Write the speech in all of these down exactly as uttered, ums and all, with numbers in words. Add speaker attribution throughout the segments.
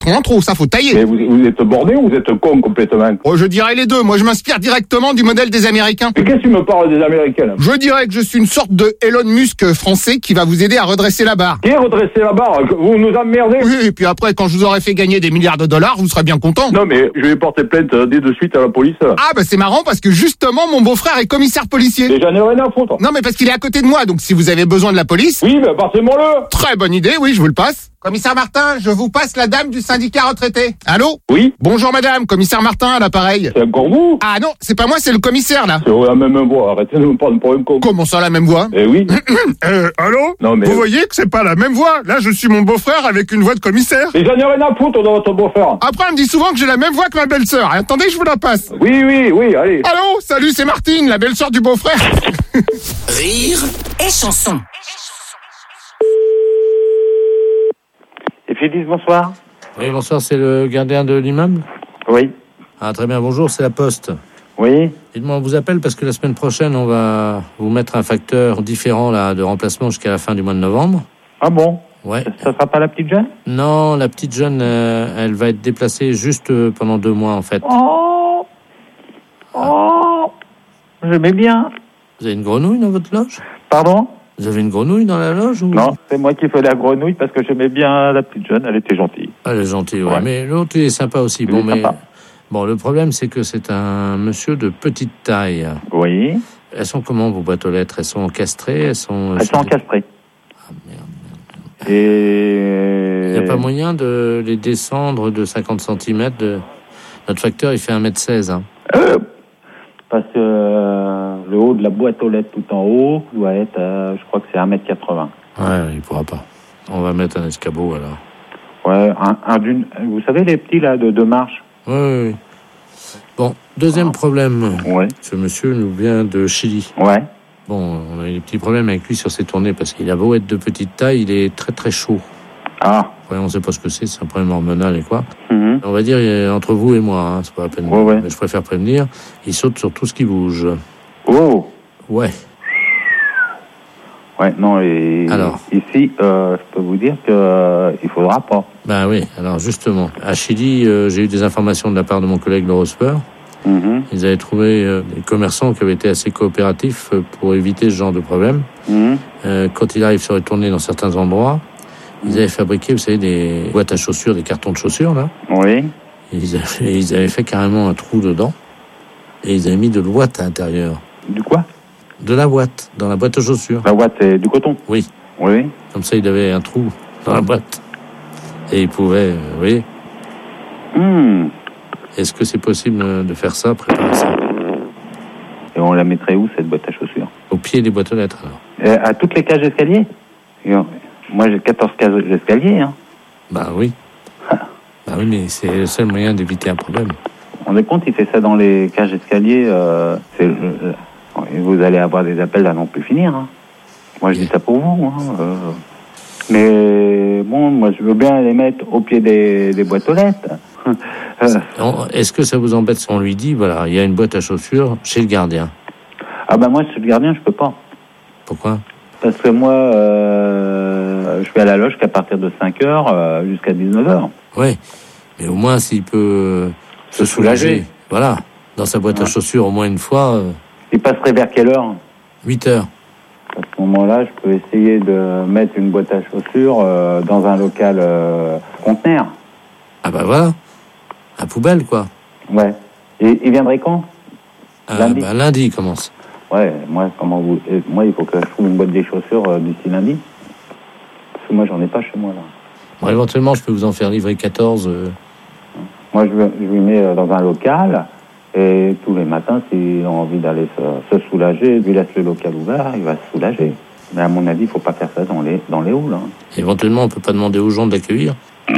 Speaker 1: trop en trop, ça faut tailler.
Speaker 2: Mais vous, vous êtes borné ou vous êtes con complètement?
Speaker 1: Oh, je dirais les deux. Moi, je m'inspire directement du modèle des Américains.
Speaker 2: Mais qu'est-ce que tu me parles des Américains là?
Speaker 1: Je dirais que je suis une sorte de Elon Musk français qui va vous aider à redresser la barre.
Speaker 2: Qui est redressé la barre? Vous nous emmerdez?
Speaker 1: Oui, et puis après, quand je vous aurai fait gagner des milliards de dollars, vous serez bien content.
Speaker 2: Non mais je vais porter plainte dès de suite à la police.
Speaker 1: Ah bah c'est marrant parce que justement, mon beau-frère est commissaire policier.
Speaker 2: Et j'en ai rien à foutre.
Speaker 1: Non mais parce qu'il est à côté de moi, donc si vous avez besoin de la police...
Speaker 2: Oui, ben passez-moi-le.
Speaker 1: Très bonne idée, oui, je vous le passe. Commissaire Martin, je vous passe la dame du syndicat retraité. Allô?
Speaker 2: Oui.
Speaker 1: Bonjour madame, commissaire Martin à l'appareil.
Speaker 2: C'est encore vous?
Speaker 1: Ah non, c'est pas moi, c'est le commissaire là.
Speaker 2: C'est la même voix, arrêtez de me prendre pour un con.
Speaker 1: Comment ça, la même voix?
Speaker 2: Eh oui.
Speaker 1: euh, allô?
Speaker 2: Non mais...
Speaker 1: Vous voyez que c'est pas la même voix. Là, je suis mon beau-frère avec une voix de commissaire.
Speaker 2: Mais j'en ai rien à foutre de votre beau-frère.
Speaker 1: Après, on me dit souvent que j'ai la même voix que ma belle-sœur. Attendez, je vous la passe.
Speaker 2: Oui, oui, oui, allez.
Speaker 1: Allô? Salut, c'est Martine, la belle-sœur du beau-frère.
Speaker 3: Rire et chanson.
Speaker 4: Et puis dis bonsoir.
Speaker 5: Oui, bonsoir, c'est le gardien de l'immeuble?
Speaker 4: Oui.
Speaker 5: Ah, très bien, bonjour, c'est la Poste.
Speaker 4: Oui.
Speaker 5: Dites-moi, on vous appelle parce que la semaine prochaine, on va vous mettre un facteur différent là, de remplacement jusqu'à la fin du mois de novembre.
Speaker 4: Ah bon?
Speaker 5: Ouais.
Speaker 4: Ça sera pas la petite jeune?
Speaker 5: Non, la petite jeune, euh, elle va être déplacée juste euh, pendant deux mois, en fait.
Speaker 4: Oh Oh J'aimais bien.
Speaker 5: Vous avez une grenouille dans votre loge?
Speaker 4: Pardon?
Speaker 5: Vous avez une grenouille dans la loge ou...
Speaker 4: Non, c'est moi qui fais la grenouille parce que j'aimais bien la petite jeune, elle était gentille.
Speaker 5: Elle est gentille, ouais.
Speaker 4: Ouais.
Speaker 5: Mais l'autre, il est sympa aussi.
Speaker 4: Il
Speaker 5: bon,
Speaker 4: est
Speaker 5: mais...
Speaker 4: sympa.
Speaker 5: Bon, le problème, c'est que c'est un monsieur de petite taille.
Speaker 4: Oui.
Speaker 5: Elles sont comment, vos boîtes aux lettres? Elles sont encastrées? Elles sont...
Speaker 4: Elles sont encastrées.
Speaker 5: Ah, merde.
Speaker 4: Et...
Speaker 5: Il n'y a pas moyen de les descendre de cinquante centimètres de... Notre facteur, il fait un mètre seize. Hein.
Speaker 4: Euh, parce que euh, le haut de la boîte aux lettres tout en haut doit être, euh, je crois que c'est un mètre quatre-vingts.
Speaker 5: Ouais, il pourra pas. On va mettre un escabeau, alors.
Speaker 4: Ouais, un, un d'une... Vous savez les petits, là, de deux marches?
Speaker 5: Oui, oui, oui. Bon, deuxième
Speaker 4: Ah.
Speaker 5: problème.
Speaker 4: Ouais.
Speaker 5: Ce monsieur nous vient de Chili.
Speaker 4: Ouais.
Speaker 5: Bon, on a eu des petits problèmes avec lui sur ses tournées parce qu'il a beau être de petite taille, il est très très chaud.
Speaker 4: Ah.
Speaker 5: Ouais, on sait pas ce que c'est, c'est un problème hormonal et quoi.
Speaker 4: Mhm.
Speaker 5: On va dire euh, entre vous et moi, hein, c'est pas la peine.
Speaker 4: Ouais, ouais.
Speaker 5: Mais je préfère prévenir. Il saute sur tout ce qui bouge.
Speaker 4: Oh.
Speaker 5: Ouais.
Speaker 4: Ouais, non, et
Speaker 5: Alors.
Speaker 4: ici, euh, je peux vous dire que euh, il faudra pas.
Speaker 5: Ben oui, alors justement, à Chili, euh, j'ai eu des informations de la part de mon collègue Laurent Speur.
Speaker 4: Mhm.
Speaker 5: Ils avaient trouvé euh, des commerçants qui avaient été assez coopératifs euh, pour éviter ce genre de problème.
Speaker 4: Mhm.
Speaker 5: Euh, quand il arrive sur les tournées dans certains endroits, ils avaient fabriqué, vous savez, des boîtes à chaussures, des cartons de chaussures, là.
Speaker 4: Oui.
Speaker 5: Et ils, avaient, ils avaient fait carrément un trou dedans. Et ils avaient mis de l'ouate à l'intérieur.
Speaker 4: Du quoi?
Speaker 5: De la ouate, dans la boîte à chaussures.
Speaker 4: La boîte, c'est du coton.
Speaker 5: Oui.
Speaker 4: Oui.
Speaker 5: Comme ça, il avait un trou dans la boîte. Et il pouvait, euh, vous voyez.
Speaker 4: Hmm.
Speaker 5: Est-ce que c'est possible euh, de faire ça, préparer ça?
Speaker 4: Et on la mettrait où, cette boîte à chaussures?
Speaker 5: Au pied des boîtes aux lettres, alors.
Speaker 4: Euh, à toutes les cages d'escalier? Et, euh, Moi, j'ai quatorze cages d'escalier, hein.
Speaker 5: Bah oui. Bah oui, mais c'est le seul moyen d'éviter un problème.
Speaker 4: On est compte, il fait ça dans les cages d'escalier, euh, c'est, euh, vous allez avoir des appels à non plus finir, hein. Moi, je dis ça pour vous, hein. Euh, mais bon, moi, je veux bien les mettre au pied des, des boîtes aux lettres.
Speaker 5: euh, Est-ce que ça vous embête si on lui dit, voilà, il y a une boîte à chaussures chez le gardien?
Speaker 4: Ah bah moi, chez le gardien, je peux pas.
Speaker 5: Pourquoi?
Speaker 4: Parce que moi, euh, je vais à la loge qu'à partir de cinq heures euh, jusqu'à dix-neuf heures.
Speaker 5: Oui, mais au moins s'il peut euh, se,
Speaker 4: Se soulager.
Speaker 5: soulager. Voilà, dans sa boîte
Speaker 4: Ouais.
Speaker 5: à chaussures au moins une fois, euh,
Speaker 4: Il passerait vers quelle heure?
Speaker 5: huit heures.
Speaker 4: À ce moment-là, je peux essayer de mettre une boîte à chaussures euh, dans un local euh, conteneur.
Speaker 5: Ah bah voilà, à poubelle quoi.
Speaker 4: Ouais. Et il viendrait quand?
Speaker 5: Ah,
Speaker 4: Lundi.
Speaker 5: bah, lundi il commence.
Speaker 4: Ouais, moi, comment vous... euh, moi, il faut que je trouve une boîte des chaussures euh, d'ici lundi. Parce que moi, j'en ai pas chez moi, là.
Speaker 5: Bon, éventuellement, je peux vous en faire livrer quatorze. Euh...
Speaker 4: Moi, je, je lui mets euh, dans un local, et tous les matins, s'il a envie d'aller se, se soulager, lui laisse le local ouvert, il va se soulager. Mais à mon avis, il faut pas faire ça dans les, dans les halls. Hein.
Speaker 5: Éventuellement, on peut pas demander aux gens de l'accueillir.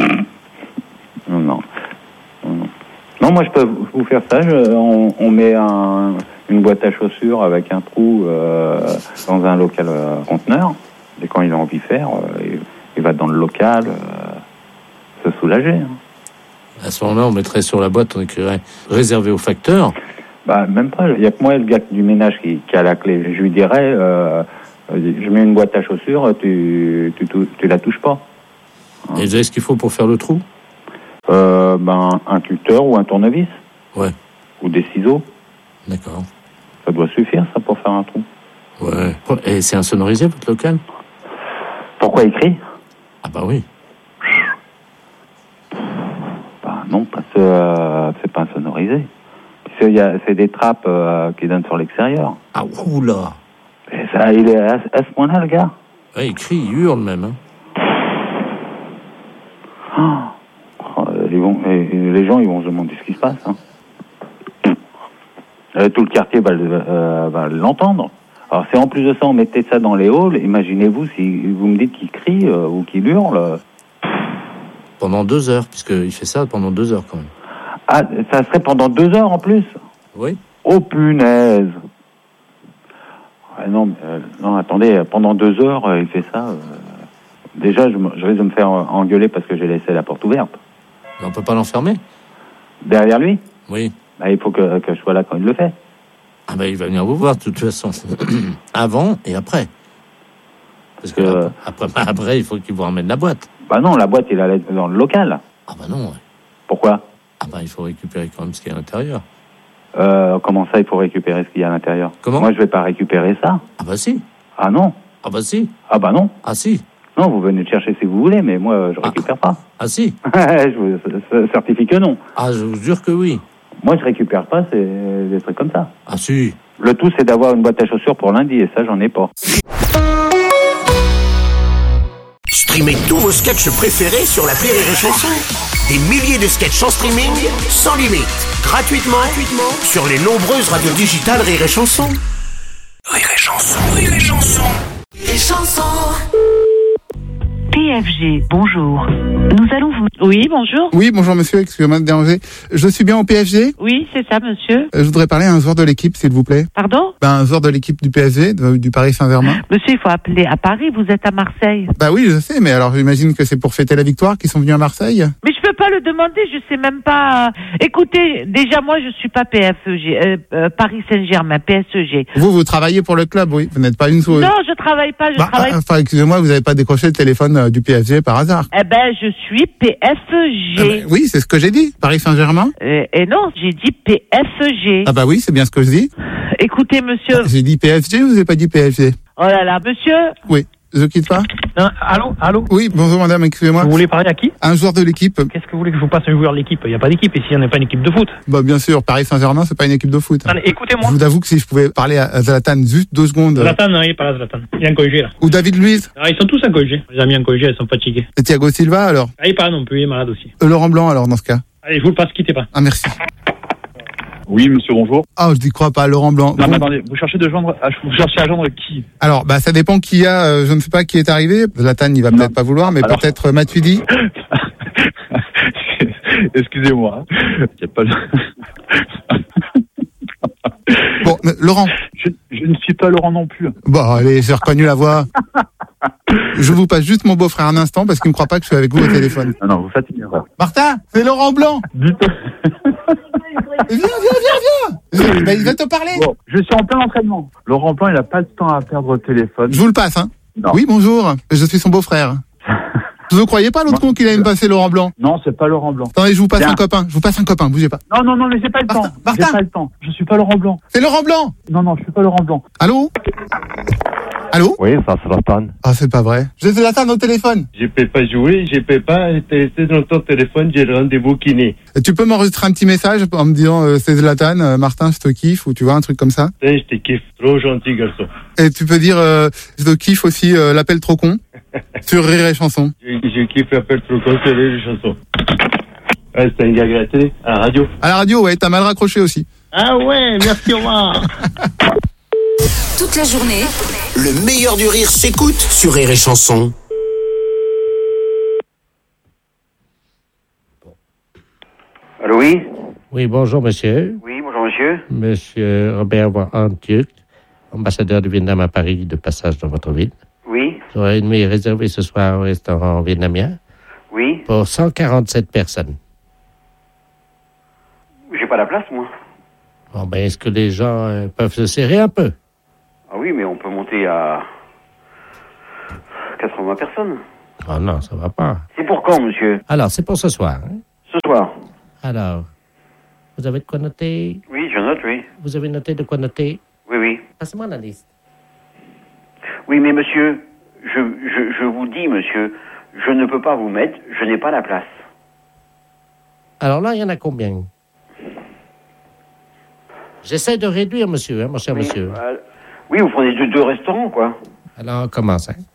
Speaker 4: Non, non. Non, non. Non, moi, je peux vous faire ça. Je, on, on met un, une boîte à chaussures avec un trou euh, dans un local euh, conteneur. Et quand il a envie de faire, euh, il, il va dans le local euh, se soulager. Hein.
Speaker 5: À ce moment-là, on mettrait sur la boîte, on écrirait réservé au facteur.
Speaker 4: Bah, même pas. Il n'y a que moi, le gars du ménage, qui, qui a la clé. Je lui dirais, euh, je mets une boîte à chaussures, tu, tu, tu, tu la touches pas.
Speaker 5: Et vous avez ce qu'il faut pour faire le trou?
Speaker 4: Euh, ben, un tuteur ou un tournevis.
Speaker 5: Ouais.
Speaker 4: Ou des ciseaux.
Speaker 5: D'accord.
Speaker 4: Ça doit suffire, ça, pour faire un trou.
Speaker 5: Ouais. Et c'est insonorisé, votre local?
Speaker 4: Pourquoi écrit?
Speaker 5: Ah bah oui.
Speaker 4: Bah non, parce que euh, c'est pas insonorisé. C'est, y a, c'est des trappes euh, qui donnent sur l'extérieur.
Speaker 5: Ah, oula.
Speaker 4: Et ça, il est à, à ce point-là, le gars.
Speaker 5: Ouais, il crie, il hurle même. Hein.
Speaker 4: Oh, ils vont, et, et les gens, ils vont se demander ce qui se passe. Hein. Euh, tout le quartier va, euh, va l'entendre. Alors, si en plus de ça, on mettait ça dans les halls, imaginez-vous si vous me dites qu'il crie euh, ou qu'il hurle.
Speaker 5: Pendant deux heures, puisqu'il fait ça pendant deux heures quand même.
Speaker 4: Ah, ça serait pendant deux heures en plus?
Speaker 5: Oui.
Speaker 4: Oh punaise! Ah, non, euh, non, attendez, pendant deux heures, euh, il fait ça. Euh, déjà, je, je risque de me faire engueuler parce que j'ai laissé la porte ouverte.
Speaker 5: Mais on peut pas l'enfermer?
Speaker 4: Derrière lui?
Speaker 5: Oui.
Speaker 4: Bah, il faut que, que je sois là quand il le fait.
Speaker 5: Ah bah il va venir vous voir de toute façon. Avant et après. Parce que
Speaker 4: Euh,
Speaker 5: après, après, après, il faut qu'il vous ramène la boîte.
Speaker 4: Bah non, la boîte, il allait dans le local.
Speaker 5: Ah bah non. Ouais.
Speaker 4: Pourquoi?
Speaker 5: Ah bah il faut récupérer quand même ce qu'il y a à l'intérieur.
Speaker 4: euh, Comment ça, il faut récupérer ce qu'il y a à l'intérieur?
Speaker 5: Comment?
Speaker 4: Moi, je vais pas récupérer ça.
Speaker 5: Ah bah si.
Speaker 4: Ah non?
Speaker 5: Ah bah si.
Speaker 4: Ah bah non.
Speaker 5: Ah si.
Speaker 4: Non, vous venez le chercher si vous voulez, mais moi, je
Speaker 5: Ah.
Speaker 4: récupère pas.
Speaker 5: Ah si.
Speaker 4: je vous c- certifie que non.
Speaker 5: Ah je vous jure que oui.
Speaker 4: Moi, je récupère pas, c'est des trucs comme ça.
Speaker 5: Ah si.
Speaker 4: Le tout, c'est d'avoir une boîte à chaussures pour lundi, et ça, j'en ai pas.
Speaker 3: Streamez tous vos sketchs préférés sur l'appli Rire et Chanson. Des milliers de sketchs en streaming, sans limite, gratuitement, gratuitement sur les nombreuses radios digitales Rire et Chanson. Rire et Chanson, Rire et Chanson, Rire et Chanson.
Speaker 6: P F G, bonjour. Nous allons vous... Oui, bonjour.
Speaker 1: Oui, bonjour monsieur, excusez-moi de déranger. Je suis bien au P F G.
Speaker 6: Oui, c'est ça, monsieur.
Speaker 1: Euh, Je voudrais parler à un joueur de l'équipe, s'il vous plaît.
Speaker 6: Pardon?
Speaker 1: Ben, un joueur de l'équipe du P S G, de- du Paris Saint-Germain.
Speaker 6: Monsieur, il faut appeler à Paris, vous êtes à Marseille.
Speaker 1: Bah oui, je sais, mais alors j'imagine que c'est pour fêter la victoire qu'ils sont venus à Marseille.
Speaker 6: Mais je peux pas le demander, je sais même pas... Écoutez, déjà, moi, je suis pas P F G, euh, euh, Paris Saint-Germain, P S G.
Speaker 1: Vous, vous travaillez pour le club, oui. Vous n'êtes pas une joueuse.
Speaker 6: Non, je travaille pas, je
Speaker 1: Bah,
Speaker 6: travaille...
Speaker 1: enfin, excusez-moi, vous n'avez pas décroché le téléphone euh, du P S G par hasard.
Speaker 6: Eh ben, je suis P F
Speaker 1: Ah
Speaker 6: G.
Speaker 1: bah, oui, c'est ce que j'ai dit. Paris Saint-Germain.
Speaker 6: Euh, et non, j'ai dit P F G.
Speaker 1: Ah bah oui, c'est bien ce que je dis.
Speaker 6: Écoutez, monsieur...
Speaker 1: J'ai dit P F G ou j'ai pas dit P F G?
Speaker 6: Oh là là, monsieur...
Speaker 1: Oui. Je quitte pas.
Speaker 7: Non, allô, allô.
Speaker 1: Oui, bonjour madame, excusez-moi.
Speaker 7: Vous voulez parler à qui?
Speaker 1: Un joueur de l'équipe.
Speaker 7: Qu'est-ce que vous voulez que je vous passe un joueur de l'équipe? Il n'y a pas d'équipe ici, on n'est pas une équipe de foot.
Speaker 1: Bah bien sûr, Paris Saint-Germain, c'est pas une équipe de foot.
Speaker 7: Attendez,
Speaker 1: Je
Speaker 7: écoutez-moi.
Speaker 1: vous avoue que si je pouvais parler à Zlatan juste deux secondes.
Speaker 7: Zlatan, non, il n'est pas là, Zlatan. Il est en congé, là.
Speaker 1: Ou David Luiz.
Speaker 7: Alors, ils sont tous en congé. Les amis en congé, ils sont fatigués.
Speaker 1: Et Thiago Silva alors.
Speaker 7: Ah, il n'est pas là non plus, il est malade aussi.
Speaker 1: Euh, Laurent Blanc alors dans ce cas.
Speaker 7: Allez, je vous le passe, quittez pas.
Speaker 1: Ah merci.
Speaker 2: Oui, monsieur, bonjour.
Speaker 1: Ah, je n'y crois pas, Laurent Blanc.
Speaker 2: Non,
Speaker 1: Bon.
Speaker 2: mais attendez, vous cherchez de joindre, à- vous cherchez à joindre qui?
Speaker 1: Alors, bah ça dépend qui a. euh, je ne sais pas qui est arrivé. Zlatan, il va
Speaker 2: Non.
Speaker 1: peut-être pas vouloir, mais
Speaker 2: Alors.
Speaker 1: peut-être euh, Matuidi.
Speaker 2: Excusez-moi. hein. Y a pas le-
Speaker 1: Bon, mais, Laurent.
Speaker 2: je, je ne suis pas Laurent non plus.
Speaker 1: Bon, allez, j'ai reconnu la voix. Je vous passe juste mon beau-frère un instant parce qu'il ne croit pas que je suis avec vous au téléphone.
Speaker 2: Non, non, vous faites une erreur.
Speaker 1: Martin, c'est Laurent Blanc.
Speaker 2: Dites.
Speaker 1: Viens, viens, viens, viens. Bah, il va te parler.
Speaker 2: Bon, je suis en plein entraînement. Laurent Blanc, il n'a pas de temps à perdre au téléphone.
Speaker 1: Je vous le passe, hein.
Speaker 2: Non.
Speaker 1: Oui, bonjour. Je suis son beau-frère. Vous ne croyez pas l'autre con qu'il allait me passer Laurent Blanc?
Speaker 2: Non, c'est pas Laurent Blanc.
Speaker 1: Attendez, je vous passe
Speaker 2: Bien.
Speaker 1: un copain. Je vous passe un copain, bougez pas.
Speaker 2: Non, non, non, mais j'ai pas le
Speaker 1: Martin,
Speaker 2: temps.
Speaker 1: Martin.
Speaker 2: J'ai pas le temps. Je suis pas Laurent Blanc.
Speaker 1: C'est Laurent Blanc.
Speaker 2: Non, non, je suis pas Laurent Blanc.
Speaker 1: Allô? Allô?
Speaker 8: Oui, ça se Zlatan.
Speaker 1: Ah, c'est pas vrai. J'ai Zlatan au téléphone.
Speaker 8: Je peux pas jouer, je peux pas rester dans ton téléphone, j'ai le rendez-vous kiné.
Speaker 1: Et tu peux m'enregistrer un petit message en me disant euh, c'est Zlatan, euh, Martin, je te kiffe, ou tu vois, un truc comme ça.
Speaker 8: Putain, je te kiffe, trop gentil garçon.
Speaker 1: Et tu peux dire euh, je te kiffe aussi euh, l'appel trop con sur Rire et Chanson.
Speaker 8: Je, je kiffe l'appel trop con sur les chansons. Ouais, c'était une gag à la télé, à la radio.
Speaker 1: À la radio, ouais, t'as mal raccroché aussi.
Speaker 8: Ah ouais, merci, au revoir.
Speaker 3: Toute la journée, le meilleur du rire s'écoute sur Rire et Chanson.
Speaker 9: Allô, oui?
Speaker 5: Oui, bonjour monsieur.
Speaker 9: Oui, bonjour monsieur.
Speaker 5: Monsieur Robert Antuc, ambassadeur du Vietnam à Paris, de passage dans votre ville.
Speaker 9: Oui,
Speaker 5: J'aurais une nuit réservée ce soir au restaurant vietnamien
Speaker 9: oui.
Speaker 5: pour cent quarante-sept personnes.
Speaker 9: J'ai pas la place, moi.
Speaker 5: Bon, ben, est-ce que les gens euh, peuvent se serrer un peu?
Speaker 9: Ah oui, mais on peut monter à quatre-vingts personnes.
Speaker 5: Oh non, ça va pas.
Speaker 9: C'est pour quand, monsieur?
Speaker 5: Alors, c'est pour ce soir. Hein?
Speaker 9: Ce soir.
Speaker 5: Alors, vous avez de quoi noter?
Speaker 9: Oui, je note, oui.
Speaker 5: Vous avez noté de quoi noter?
Speaker 9: Oui, oui.
Speaker 5: Passez-moi la liste.
Speaker 9: Oui, mais monsieur, je, je, je vous dis, monsieur, je ne peux pas vous mettre, je n'ai pas la place.
Speaker 5: Alors là, il y en a combien? J'essaie de réduire, monsieur, hein, mon cher
Speaker 9: Oui,
Speaker 5: monsieur.
Speaker 9: euh, oui, vous prenez deux, deux restaurants, quoi.
Speaker 5: Alors, on commence. Hein.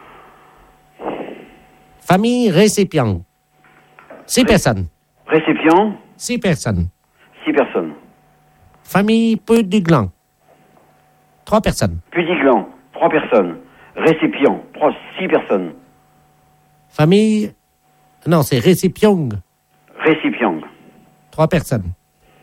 Speaker 5: Famille récipient. Six
Speaker 9: Ré-
Speaker 5: personnes.
Speaker 9: Récipient,
Speaker 5: Six personnes.
Speaker 9: six personnes.
Speaker 5: Famille peu du gland. Trois personnes.
Speaker 9: Pudiglan, trois personnes. Récipient, trois, six personnes.
Speaker 5: Famille... Non, c'est récipient.
Speaker 9: Récipient,
Speaker 5: Trois personnes.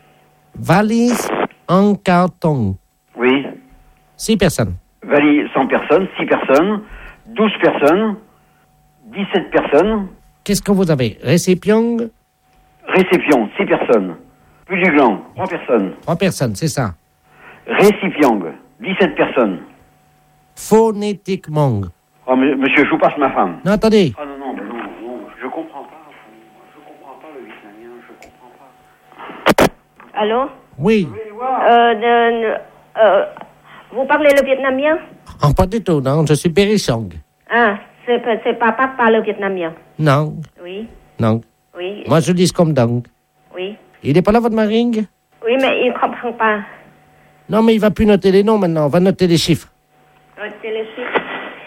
Speaker 5: Valise en carton.
Speaker 9: oui.
Speaker 5: Six personnes.
Speaker 9: Valise, cent personnes, six personnes. douze personnes. dix-sept personnes.
Speaker 5: Qu'est-ce que vous avez? Récipient,
Speaker 9: Récipient, six personnes. Pudiglan, trois personnes.
Speaker 5: trois personnes, c'est ça.
Speaker 9: Récipient, dix-sept personnes.
Speaker 5: Phonétiquement.
Speaker 9: Oh, m- monsieur, je vous passe ma femme.
Speaker 5: Non, attendez.
Speaker 9: Ah non, non, non, non, je comprends pas. Je comprends pas le vietnamien, je comprends pas.
Speaker 10: Allô?
Speaker 5: Oui.
Speaker 10: Euh, de- euh, vous parlez le vietnamien?
Speaker 5: Oh, pas du tout, non. Je suis Bérichong.
Speaker 10: Ah, c'est, c'est papa qui parle le vietnamien.
Speaker 5: Non,
Speaker 10: Oui,
Speaker 5: non.
Speaker 10: oui,
Speaker 5: Moi, je dis comme donc.
Speaker 10: oui.
Speaker 5: Il n'est pas là, votre maring?
Speaker 10: Oui, mais il ne comprend pas.
Speaker 5: Non, mais il va plus noter les noms maintenant. On va noter les chiffres.
Speaker 10: C'est le chiffre.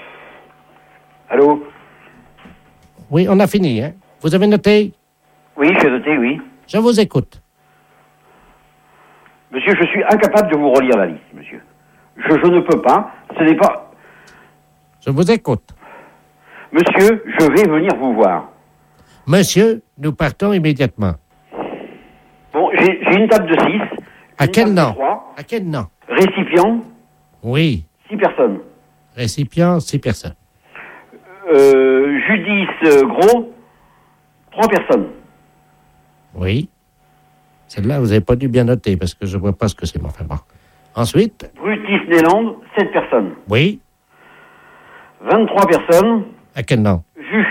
Speaker 9: Allô?
Speaker 5: Oui, on a fini, hein. Vous avez noté?
Speaker 9: Oui, j'ai noté, oui.
Speaker 5: Je vous écoute.
Speaker 9: Monsieur, je suis incapable de vous relire la liste, monsieur. Je, je ne peux pas. Ce n'est pas...
Speaker 5: Je vous écoute.
Speaker 9: Monsieur, je vais venir vous voir.
Speaker 5: Monsieur, nous partons immédiatement.
Speaker 9: Bon, j'ai, j'ai une table de six.
Speaker 5: À
Speaker 9: une
Speaker 5: quel
Speaker 9: table de
Speaker 5: nom?
Speaker 9: trois,
Speaker 5: À quel nom?
Speaker 9: récipient,
Speaker 5: Oui.
Speaker 9: six personnes.
Speaker 5: Récipient, six personnes.
Speaker 9: Euh, Judice euh, Gros, trois personnes.
Speaker 5: Oui. Celle-là, vous n'avez pas dû bien noter parce que je ne vois pas ce que c'est, mais enfin bon. Ensuite,
Speaker 9: Brutus Néland, sept personnes.
Speaker 5: oui.
Speaker 9: vingt-trois personnes.
Speaker 5: À quel nom?
Speaker 9: Jus,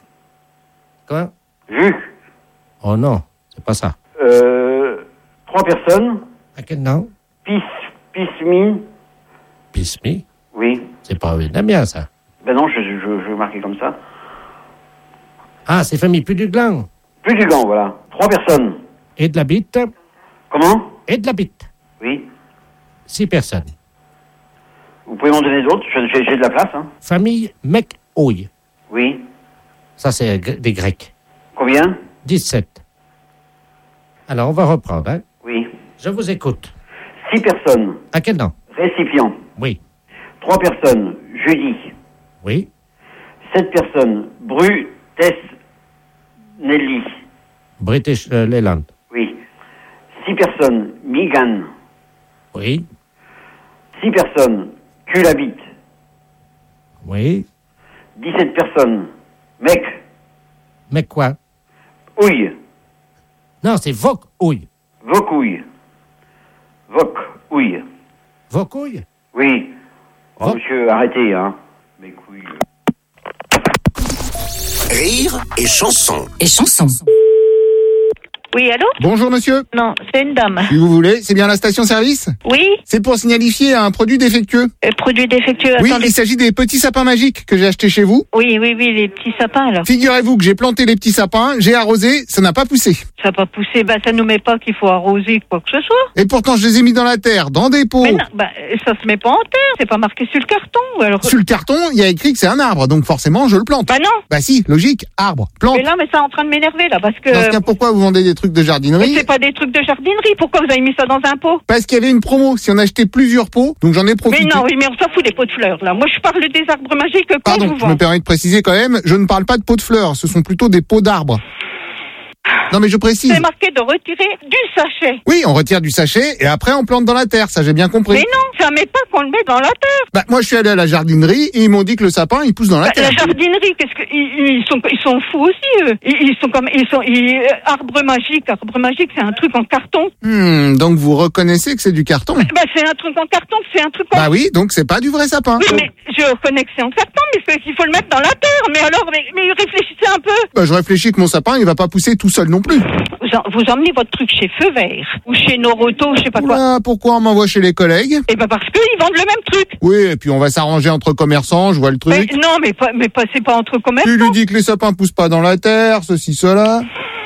Speaker 5: Quoi?
Speaker 9: Jus.
Speaker 5: Oh non, c'est pas ça.
Speaker 9: Euh, trois personnes.
Speaker 5: À quel nom?
Speaker 9: Pis, Pismi,
Speaker 5: Pismi.
Speaker 9: oui.
Speaker 5: C'est pas vietnamien, ça.
Speaker 9: Ben non, je, je, je vais marquer comme ça.
Speaker 5: Ah, c'est famille plus du gland.
Speaker 9: Plus du gant, voilà. Trois personnes.
Speaker 5: Et de la bite.
Speaker 9: Comment?
Speaker 5: Et de la bite.
Speaker 9: Oui.
Speaker 5: Six personnes.
Speaker 9: Vous pouvez m'en donner d'autres? Je- J'ai, j'ai de la place, hein.
Speaker 5: Famille Mec-Ouille.
Speaker 9: Oui.
Speaker 5: Ça, c'est gr- des Grecs.
Speaker 9: Combien?
Speaker 5: dix-sept. Alors, on va reprendre, hein.
Speaker 9: Oui.
Speaker 5: Je vous écoute.
Speaker 9: Six personnes.
Speaker 5: À quel nom?
Speaker 9: Récipient.
Speaker 5: Oui.
Speaker 9: Trois personnes. Judy.
Speaker 5: Oui.
Speaker 9: Sept personnes. Bru, Tess, Nelly.
Speaker 5: British euh, Leyland.
Speaker 9: Oui. Six personnes. Migan.
Speaker 5: Oui.
Speaker 9: Six personnes. Culabit.
Speaker 5: Oui.
Speaker 9: Dix-sept personnes. Mec.
Speaker 5: Mais quoi?
Speaker 9: Ouille.
Speaker 5: Non, c'est Voc-Ouille.
Speaker 9: Vocouille. Voc. Ouille.
Speaker 5: Voc-Ouille?
Speaker 9: Oui. Oh,
Speaker 5: Voc-
Speaker 9: monsieur, arrêtez, hein. Mes couilles.
Speaker 3: Rire et chanson.
Speaker 11: Et chanson.
Speaker 6: Oui, allô?
Speaker 1: Bonjour monsieur.
Speaker 6: Non, c'est une dame.
Speaker 1: Si vous voulez, c'est bien la station-service?
Speaker 6: Oui,
Speaker 1: C'est pour signalifier un produit défectueux.
Speaker 6: euh, produit défectueux.
Speaker 1: Oui,
Speaker 6: Attendez.
Speaker 1: il s'agit des petits sapins magiques que j'ai achetés chez vous.
Speaker 6: Oui, oui, oui, les petits sapins, là.
Speaker 1: Figurez-vous que j'ai planté les petits sapins, j'ai arrosé, ça n'a pas poussé.
Speaker 6: Ça va pas pousser. Bah, ça nous met pas qu'il faut arroser quoi que ce soit.
Speaker 1: Et pourtant, je les ai mis dans la terre, dans des pots.
Speaker 6: Mais non, bah, ça se met pas en terre. C'est pas marqué sur le carton. Alors...
Speaker 1: Sur le carton, il y a écrit que c'est un arbre, donc forcément, je le plante.
Speaker 6: Bah non.
Speaker 1: Bah si, logique, arbre, plante.
Speaker 6: Mais là, mais ça est en train de m'énerver, là, parce que...
Speaker 1: Dans ce cas, pourquoi vous vendez des trucs de
Speaker 6: Mais
Speaker 1: jardinerie?
Speaker 6: c'est pas des trucs de jardinerie. Pourquoi vous avez mis ça dans un pot?
Speaker 1: Parce qu'il y avait une promo, si on achetait plusieurs pots, donc j'en ai profité.
Speaker 6: Mais non, oui, mais on s'en fout des pots de fleurs, là. Moi, je parle des arbres magiques que
Speaker 1: Pardon,
Speaker 6: je vous
Speaker 1: je me
Speaker 6: vends.
Speaker 1: permets de préciser quand même, je ne parle pas de pots de fleurs, ce sont plutôt des pots d'arbres. Non mais je précise.
Speaker 6: C'est marqué de retirer du sachet.
Speaker 1: Oui, on retire du sachet et après on plante dans la terre, ça j'ai bien compris.
Speaker 6: Mais non, ça met pas qu'on le met dans la terre.
Speaker 1: Bah moi je suis allé à la jardinerie et ils m'ont dit que le sapin il pousse dans la
Speaker 6: Bah,
Speaker 1: terre.
Speaker 6: la jardinerie, qu'est-ce que ils, ils sont ils sont fous aussi eux. Ils, ils sont comme ils sont ils, euh, arbre magique, arbre magique, c'est un truc en carton.
Speaker 1: Hmm, donc vous reconnaissez que c'est du carton?
Speaker 6: Bah c'est un truc en carton, c'est un truc en
Speaker 1: Bah oui, donc c'est pas du vrai sapin.
Speaker 6: Oui, mais je reconnais que c'est en carton, mais c'est qu'il faut le mettre dans la terre. Mais alors, mais, mais réfléchissez un peu.
Speaker 1: Bah je réfléchis que mon sapin il va pas pousser tout seul non plus. plus.
Speaker 11: Vous, en- vous emmenez votre truc chez Feu Vert ou chez Noroto, je sais pas quoi.
Speaker 1: Oula, pourquoi on m'envoie chez les collègues?
Speaker 11: Eh ben parce qu'ils vendent le même truc.
Speaker 1: Oui, et puis on va s'arranger entre commerçants, je vois le truc.
Speaker 11: Mais, non, mais pas, mais pas, c'est pas entre commerçants.
Speaker 1: Tu lui dis que les sapins poussent pas dans la terre, ceci, cela.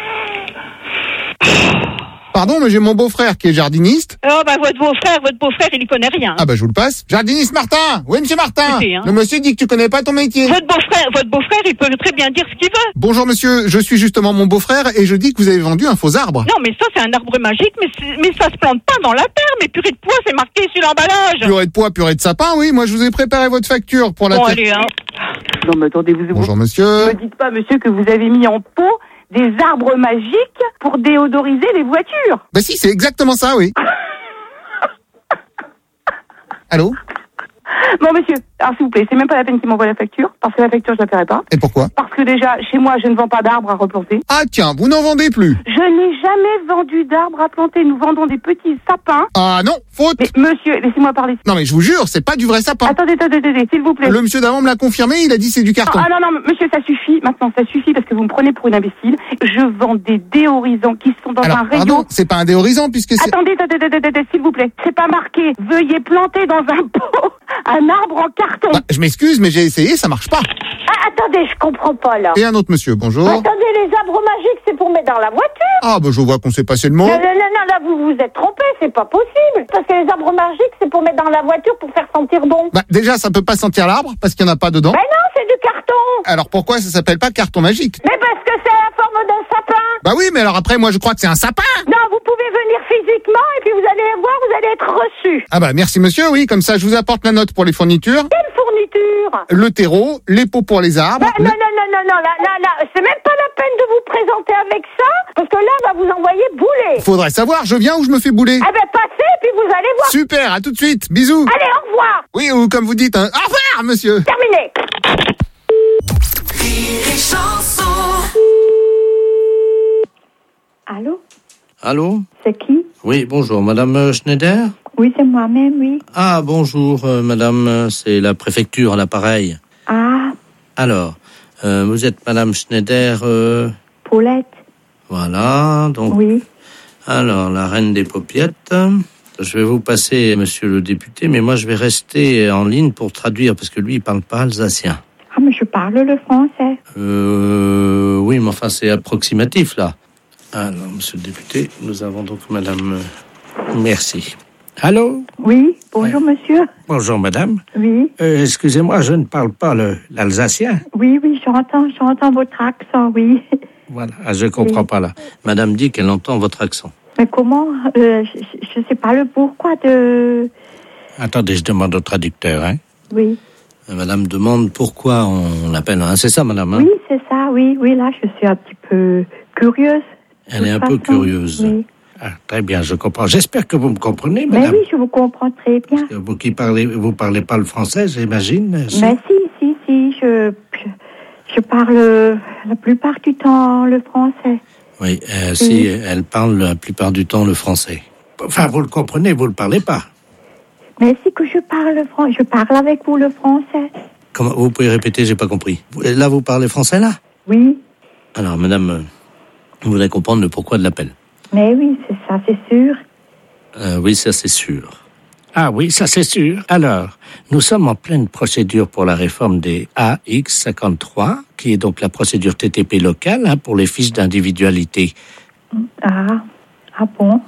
Speaker 1: Pardon, mais j'ai mon beau-frère qui est jardiniste.
Speaker 11: Oh bah votre beau-frère, votre beau-frère, il y connaît rien.
Speaker 1: Ah bah je vous le passe. Jardiniste Martin. Oui, monsieur Martin.
Speaker 11: Écoutez, hein.
Speaker 1: Le monsieur dit que tu connais pas ton métier.
Speaker 11: Votre beau-frère, votre beau-frère, il peut très bien dire ce qu'il veut.
Speaker 1: Bonjour monsieur, je suis justement mon beau-frère et je dis que vous avez vendu un faux arbre.
Speaker 11: Non, mais ça, c'est un arbre magique, mais, c'est- mais ça se plante pas dans la terre, mais purée de pois, c'est marqué sur l'emballage.
Speaker 1: Purée de pois, purée de sapin, oui. Moi, je vous ai préparé votre facture pour la
Speaker 11: Bon,
Speaker 1: terre.
Speaker 11: allez, hein.
Speaker 12: Non, mais attendez, vous
Speaker 1: Bonjour
Speaker 12: vous
Speaker 1: monsieur.
Speaker 12: me dites pas, monsieur, que vous avez mis en pot des arbres magiques pour déodoriser les voitures.
Speaker 1: Bah si, c'est exactement ça, oui. Allô?
Speaker 12: Bon, monsieur, alors s'il vous plaît, c'est même pas la peine qu'il m'envoie la facture, parce que la facture, je la paierai pas.
Speaker 1: Et pourquoi?
Speaker 12: Parce que déjà, chez moi, je ne vends pas d'arbres à replanter.
Speaker 1: Ah tiens, vous n'en vendez plus.
Speaker 12: Je n'ai jamais vendu d'arbres à planter. Nous vendons des petits sapins.
Speaker 1: Ah non, faute.
Speaker 12: Mais monsieur, laissez-moi parler.
Speaker 1: Non mais je vous jure, c'est pas du vrai sapin.
Speaker 12: Attendez, attendez, attendez, s'il vous plaît.
Speaker 1: Le monsieur d'avant me l'a confirmé, il a dit c'est du carton.
Speaker 12: Ah non, non, monsieur, ça suffit. Maintenant, ça suffit parce que vous me prenez pour une imbécile. Je vends des déorisants qui sont dans
Speaker 1: Alors,
Speaker 12: un rayon.
Speaker 1: pardon, c'est pas un déorisant puisque c'est...
Speaker 12: Attendez, attendez, attendez, attendez, s'il vous plaît. C'est pas marqué. Veuillez planter dans un pot un arbre en carton.
Speaker 1: Bah, je m'excuse, mais j'ai essayé, ça marche pas.
Speaker 10: Ah, attendez, je comprends pas là.
Speaker 1: Et un autre monsieur, bonjour.
Speaker 10: Attendez, les arbres magiques, c'est pour mettre dans la voiture.
Speaker 1: Ah bah je vois qu'on s'est passé le mot.
Speaker 10: Non, non, non, non, là, vous vous êtes trompé, c'est pas possible. Parce que les arbres magiques, c'est pour mettre dans la voiture pour faire sentir bon.
Speaker 1: Bah déjà, ça peut pas sentir l'arbre parce qu'il y en a pas dedans.
Speaker 10: Ben non, c'est du carton.
Speaker 1: Alors pourquoi ça s'appelle pas carton magique?
Speaker 10: Mais parce que c'est la forme d'un sapin.
Speaker 1: Bah oui, mais alors après, moi je crois que c'est un sapin.
Speaker 10: Non, vous pouvez venir physiquement et puis vous allez voir, vous allez être reçu.
Speaker 1: Ah bah merci monsieur, oui, comme ça je vous apporte la note pour les fournitures.
Speaker 10: Quelle fourniture?
Speaker 1: Le terreau, les pots pour les arbres.
Speaker 10: Bah, non, non, non, non, non, là, là, là, c'est même pas la peine de vous présenter avec ça, parce que là, on va vous envoyer bouler.
Speaker 1: Faudrait savoir, je viens ou je me fais bouler.
Speaker 10: Ah ben, passez, puis vous allez voir.
Speaker 1: Super, à tout de suite, bisous.
Speaker 10: Allez, au revoir.
Speaker 1: Oui, ou comme vous dites, hein, au revoir monsieur.
Speaker 10: Terminé.
Speaker 13: Allô?
Speaker 5: Allô?
Speaker 13: C'est qui?
Speaker 5: Oui, bonjour, madame euh, Schneider?
Speaker 13: Oui, c'est moi-même, oui.
Speaker 5: Ah, bonjour, euh, madame, euh, c'est la préfecture à l'appareil.
Speaker 13: Ah,
Speaker 5: Alors, euh, vous êtes madame Schneider, euh,
Speaker 13: Paulette.
Speaker 5: voilà, donc...
Speaker 13: Oui.
Speaker 5: Alors, la reine des paupiettes. Je vais vous passer, monsieur le député, mais moi, je vais rester en ligne pour traduire, parce que lui, il parle pas alsacien.
Speaker 13: Ah, mais je parle le français.
Speaker 5: Euh, oui, mais enfin, c'est approximatif, là. Alors, monsieur le député, nous avons donc madame... euh, Merci. Allô?
Speaker 13: Oui, bonjour, monsieur.
Speaker 5: Bonjour, madame.
Speaker 13: Oui.
Speaker 5: Euh, excusez-moi, je ne parle pas le- l'alsacien.
Speaker 13: Oui, oui, j'entends, j'entends votre accent, oui.
Speaker 5: Voilà, ah, je comprends
Speaker 13: Oui.
Speaker 5: pas, là. Madame dit qu'elle entend votre accent.
Speaker 13: Mais comment? euh, Je ne sais pas le pourquoi de...
Speaker 5: Attendez, je demande au traducteur, hein.
Speaker 13: Oui.
Speaker 5: Euh, Madame demande pourquoi on l'appelle, hein. C'est ça, madame, hein?
Speaker 13: Oui, c'est ça, oui, oui, là, je suis un petit peu curieuse.
Speaker 5: Elle est un
Speaker 13: de
Speaker 5: peu
Speaker 13: toute façon.
Speaker 5: curieuse.
Speaker 13: Oui.
Speaker 5: Ah, très bien, je comprends. J'espère que vous me comprenez,
Speaker 13: Mais
Speaker 5: madame.
Speaker 13: oui, je vous comprends très bien.
Speaker 5: Vous qui parlez, vous parlez pas le français, j'imagine. si?
Speaker 13: Mais si, si, si, je, je, je parle la plupart du temps le français.
Speaker 5: Oui, euh, si elle parle la plupart du temps le français. Enfin, vous le comprenez, vous le parlez pas.
Speaker 13: Mais si que je parle français, je parle avec vous le français.
Speaker 5: Comment vous pouvez répéter, j'ai pas compris. Vous- Là, vous parlez français, là?
Speaker 13: Oui.
Speaker 5: Alors, madame, euh, vous voulez comprendre le pourquoi de l'appel?
Speaker 13: Mais oui, c'est ça, c'est sûr.
Speaker 5: Euh, oui, ça c'est sûr. Ah oui, ça c'est sûr. Alors, nous sommes en pleine procédure pour la réforme des A X cinquante-trois, qui est donc la procédure T T P locale hein, pour les fiches d'individualité.
Speaker 13: Ah, ah bon?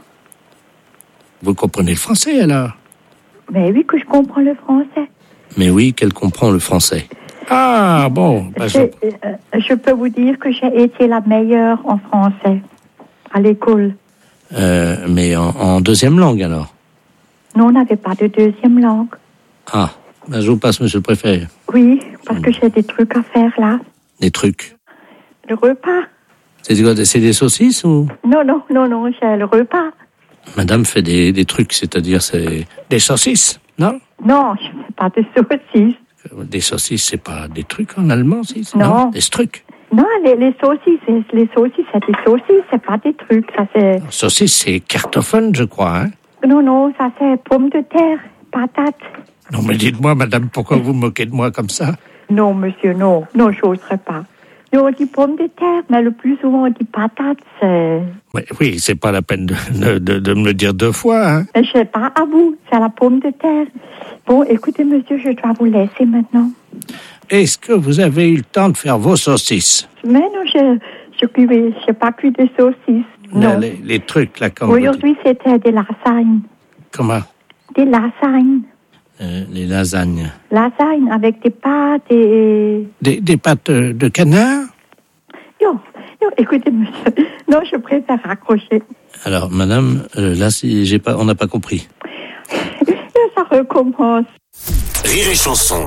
Speaker 5: Vous comprenez le français alors?
Speaker 13: Mais oui que je comprends le français.
Speaker 5: Mais oui, qu'elle comprend le français. Ah bon, bah, je...
Speaker 13: Je, euh, je peux vous dire que j'ai été la meilleure en français à l'école.
Speaker 5: Euh, mais en, en deuxième langue alors?
Speaker 13: Nous, on n'avait pas de deuxième langue.
Speaker 5: Ah, bah, je vous passe, monsieur le préfet.
Speaker 13: Oui, parce que j'ai des trucs à faire là.
Speaker 5: Des trucs.
Speaker 13: Le repas.
Speaker 5: C'est quoi, c'est des saucisses ou?
Speaker 13: Non, non, non, non, j'ai le repas.
Speaker 5: Madame fait des, des trucs, c'est-à-dire c'est des saucisses, non?
Speaker 13: Non, je ne fais pas de saucisses.
Speaker 5: Des saucisses, c'est pas des trucs en allemand, si?
Speaker 13: Non.
Speaker 5: Des trucs.
Speaker 13: Non, les, les saucisses, les, les saucisses, c'est des saucisses, c'est pas des trucs, ça c'est...
Speaker 5: Saucisses, c'est cartophone, je crois, hein?
Speaker 13: Non, non, ça c'est pommes de terre, patates.
Speaker 5: Non, mais dites-moi, madame, pourquoi vous moquez de moi comme ça?
Speaker 13: Non, monsieur, non, non, j'oserais pas. on dit pommes de terre, mais le plus souvent on dit patates. C'est...
Speaker 5: Oui, oui, c'est pas la peine de, de, de, de me le dire deux fois. Hein.
Speaker 13: Mais je sais pas à vous, c'est la pomme de terre. Bon, écoutez, monsieur, je dois vous laisser maintenant.
Speaker 5: Est-ce que vous avez eu le temps de faire vos saucisses?
Speaker 13: Mais non, je je cuis, je pas cuit de saucisses.
Speaker 5: Là,
Speaker 13: Non.
Speaker 5: les, les trucs, là, comme
Speaker 13: Aujourd'hui, c'était des lasagnes.
Speaker 5: Comment?
Speaker 13: Des lasagnes.
Speaker 5: Euh, les lasagnes.
Speaker 13: Lasagnes avec des pâtes et...
Speaker 5: Des, des pâtes de, de canard?
Speaker 13: Yo, yo, écoutez, monsieur. Non, je préfère raccrocher.
Speaker 5: Alors, madame, euh, là, si j'ai pas, on n'a pas compris.
Speaker 13: Ça recommence.
Speaker 3: Rire et chanson.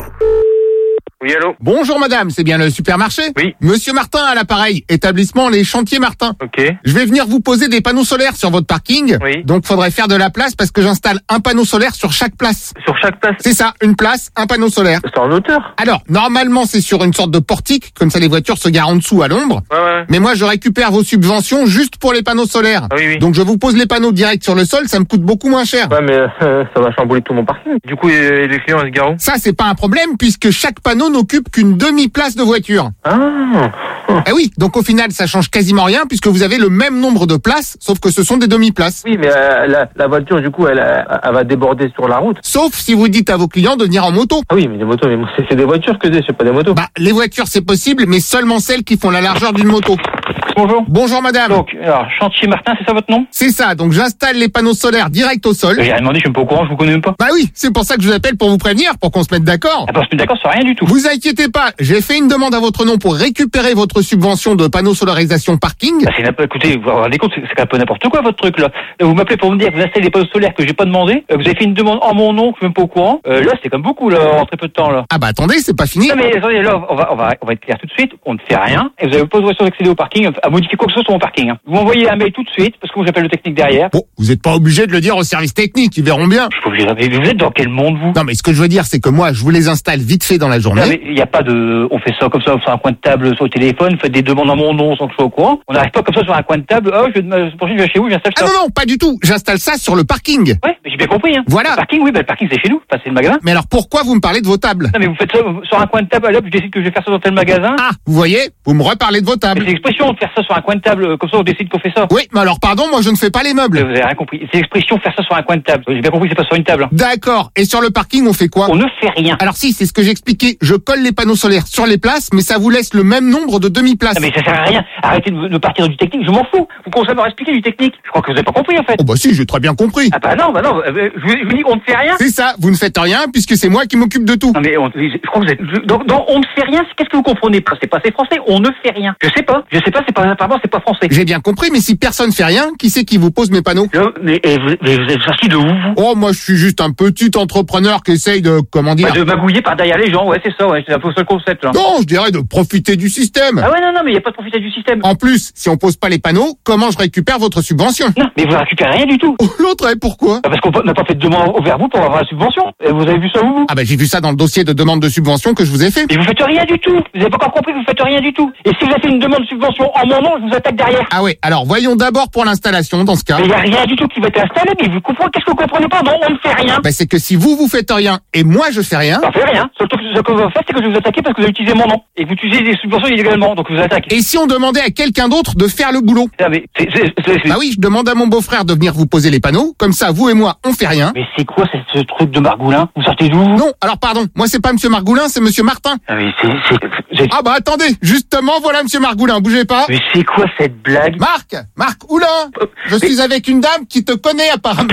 Speaker 1: Oui, allô? Bonjour madame, c'est bien le supermarché?
Speaker 8: Oui.
Speaker 1: Monsieur Martin à l'appareil, établissement Les Chantiers Martin.
Speaker 8: Ok.
Speaker 1: Je vais venir vous poser des panneaux solaires sur votre parking.
Speaker 8: Oui.
Speaker 1: Donc faudrait faire de la place parce que j'installe un panneau solaire sur chaque place.
Speaker 8: Sur chaque place?
Speaker 1: C'est ça, une place, un panneau solaire.
Speaker 8: C'est en hauteur?
Speaker 1: Alors, normalement c'est sur une sorte de portique, comme ça les voitures se garent en dessous à l'ombre.
Speaker 8: Ouais, ouais.
Speaker 1: Mais moi je récupère vos subventions juste pour les panneaux solaires.
Speaker 8: Ah oui, oui.
Speaker 1: Donc je vous pose les panneaux directs sur le sol, ça me coûte beaucoup moins cher.
Speaker 8: Ouais, mais euh, ça va chambouler tout mon parking. Du coup, et les clients, ils se garent où?
Speaker 1: Ça c'est pas un problème puisque chaque panneau n'occupe qu'une demi-place de voiture.
Speaker 8: Ah.
Speaker 1: Eh oui, donc au final ça change quasiment rien puisque vous avez le même nombre de places, sauf que ce sont des demi-places.
Speaker 8: Oui, mais euh, la, la voiture, du coup, elle, euh, elle va déborder sur la route.
Speaker 1: Sauf si vous dites à vos clients de venir en moto.
Speaker 8: Ah oui, mais des motos, mais moi, c'est, c'est des voitures que j'ai, c'est pas des motos.
Speaker 1: Bah, les voitures c'est possible, mais seulement celles qui font la largeur d'une moto.
Speaker 14: Bonjour.
Speaker 1: Bonjour madame.
Speaker 14: Donc, alors, Chantier Martin, c'est ça votre nom?
Speaker 1: C'est ça, donc j'installe les panneaux solaires direct au sol.
Speaker 14: J'ai rien demandé, je suis même pas au courant, je vous connais même pas.
Speaker 1: Bah oui, c'est pour ça que je vous appelle pour vous prévenir, pour qu'on se mette d'accord.
Speaker 14: Ah bah, on se met d'accord sur rien du tout.
Speaker 1: Vous inquiétez pas, j'ai fait une demande à votre nom pour récupérer votre subvention de panneaux solarisation parking.
Speaker 14: Bah, c'est n'importe- écoutez, vous vous rendez compte, c'est, c'est un peu n'importe quoi votre truc là. Là, vous m'appelez pour me dire que vous installez des panneaux solaires que j'ai pas demandé, euh, vous avez fait une demande en mon nom, que je suis même pas au courant. Euh, là, c'est comme beaucoup là, en très peu de temps là.
Speaker 1: Ah bah attendez, c'est pas fini.
Speaker 14: Non mais attendez, là, on va, on va, on va être clair tout de suite, on ne fait rien, et vous avez pas l'autorisation d'accéder au parking, à modifier quoi que ce soit sur mon parking. Hein. Vous m'envoyez un mail tout de suite, parce que moi j'appelle le technique derrière.
Speaker 1: Bon, vous n'êtes pas obligé de le dire au service technique, ils verront bien.
Speaker 14: Je suis pas obligé de- mais vous êtes dans quel monde vous?
Speaker 1: Non mais ce que je veux dire, c'est que moi, je vous les installe vite fait dans la
Speaker 14: Non,
Speaker 1: journée.
Speaker 14: mais il n'y a pas de, on fait ça comme ça sur un coin de table sur le téléphone, faites des demandes en mon nom sans que je sois au courant. On n'arrive pas comme ça sur un coin de table, oh, je vais, de- prochaine, je vais chez vous, j'installe
Speaker 1: Ah
Speaker 14: ça.
Speaker 1: non, non, pas du tout. J'installe ça sur le parking.
Speaker 14: Ouais, mais j'ai bien compris, hein.
Speaker 1: Voilà.
Speaker 14: Le parking, oui, bah, le parking c'est chez nous, enfin, c'est le magasin.
Speaker 1: Mais alors pourquoi vous me parlez de vos tables?
Speaker 14: Non, mais vous faites ça euh, sur un coin de table, là, je décide que je vais faire ça dans tel magasin.
Speaker 1: Ah, vous voyez, vous me reparlez de vos
Speaker 14: Mais
Speaker 1: tables.
Speaker 14: c'est l'expression de faire ça sur un coin de table, euh, comme ça on décide qu'on fait ça.
Speaker 1: Oui, mais alors pardon, moi je ne fais pas les
Speaker 14: Vous
Speaker 1: meubles.
Speaker 14: avez rien compris. C'est l'expression faire ça sur un coin de table. J'ai bien compris, c'est pas sur une table. Hein.
Speaker 1: D'accord. Et sur le parking, on fait quoi?
Speaker 14: On ne fait rien.
Speaker 1: Alors si, c'est ce que j'expliquais. Je colle les panneaux solaires sur les places, mais ça vous laisse le même nombre de demi-places.
Speaker 14: Non, mais ça sert à rien. Arrêtez de, de partir du technique, je m'en fous. Vous commencez à me expliquer du technique. Je crois que vous avez pas compris, en fait.
Speaker 1: Oh bah si, j'ai très bien compris.
Speaker 14: Ah bah non, bah non, euh, je, vous- je vous dis on ne fait rien.
Speaker 1: C'est ça, vous ne faites rien puisque c'est moi qui m'occupe de tout.
Speaker 14: Non mais on, je crois que vous êtes je- dans, dans on ne fait rien. c'est- Qu'est-ce que vous comprenez pas? C'est pas assez français. On ne fait rien. Je sais pas. Je sais pas. C'est pas apparemment c'est pas français.
Speaker 1: J'ai bien compris, mais si personne fait rien, qui c'est qui vous pose mes panneaux?
Speaker 14: Je- mais, et vous, mais vous êtes sorti de où vous?
Speaker 1: Oh, moi je suis juste un petit entrepreneur qui essaye de, comment dire...
Speaker 14: Bah, de magouiller par derrière les gens. Ouais, c'est ça. Ouais, c'est un peu ça le concept là.
Speaker 1: Non, je dirais de profiter du système.
Speaker 14: Ah ouais non non mais il y a pas de profiter du système.
Speaker 1: En plus, si on pose pas les panneaux, comment je récupère votre subvention?
Speaker 14: Non mais vous récupérez rien du tout.
Speaker 1: Oh, l'autre, et pourquoi?
Speaker 14: Bah, parce qu'on n'a pas fait de demande vers vous pour avoir la subvention. Et vous avez vu ça vous?
Speaker 1: Ah bah j'ai vu ça dans le dossier de demande de subvention que je vous ai fait.
Speaker 14: Mais vous faites rien du tout. Vous avez pas encore compris que vous faites rien du tout. Et si vous avez fait une demande de subvention en mon nom, je vous attaque derrière.
Speaker 1: Ah ouais, alors voyons d'abord pour l'installation dans ce cas.
Speaker 14: Mais il n'y a rien du tout qui va être installé, mais vous comprenez, qu'est-ce que vous comprenez pas? Non, on ne fait rien.
Speaker 1: Bah c'est que si vous, vous faites rien et moi je fais rien...
Speaker 14: On ne fait rien. Surtout que ce que vous faites, c'est que je vais vous attaquer parce que vous avez utilisé mon nom. Et que vous utilisez des subventions illégalement, donc je vous attaque.
Speaker 1: Et si on demandait à quelqu'un d'autre de faire le boulot?
Speaker 14: Ah, mais c'est, c'est, c'est, c'est-
Speaker 1: Bah oui, je demande à mon beau-frère de venir vous poser les panneaux, comme ça vous et moi on fait rien.
Speaker 14: Mais c'est quoi ce, ce truc de Margoulin? Vous sortez d'où vous?
Speaker 1: Non, alors pardon, moi c'est pas monsieur Margoulin, c'est monsieur Martin.
Speaker 14: Ah mais c'est, c'est, c'est-
Speaker 1: Ah bah attendez, justement voilà monsieur Margoulin, bougez pas.
Speaker 14: mais c'est quoi cette blague?
Speaker 1: Marc, Marc Oulin, je suis avec une dame qui te connaît apparemment.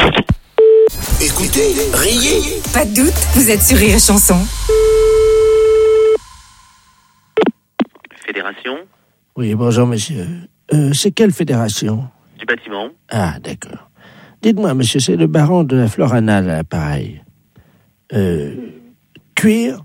Speaker 3: Écoutez, riez.
Speaker 15: Pas de doute, vous êtes sur Rire et Chanson.
Speaker 16: Fédération
Speaker 5: Oui, bonjour monsieur. Euh, c'est quelle fédération?
Speaker 16: du bâtiment.
Speaker 5: Ah, d'accord. Dites-moi, monsieur, c'est le baron de la Floranale à l'appareil. Euh, cuir?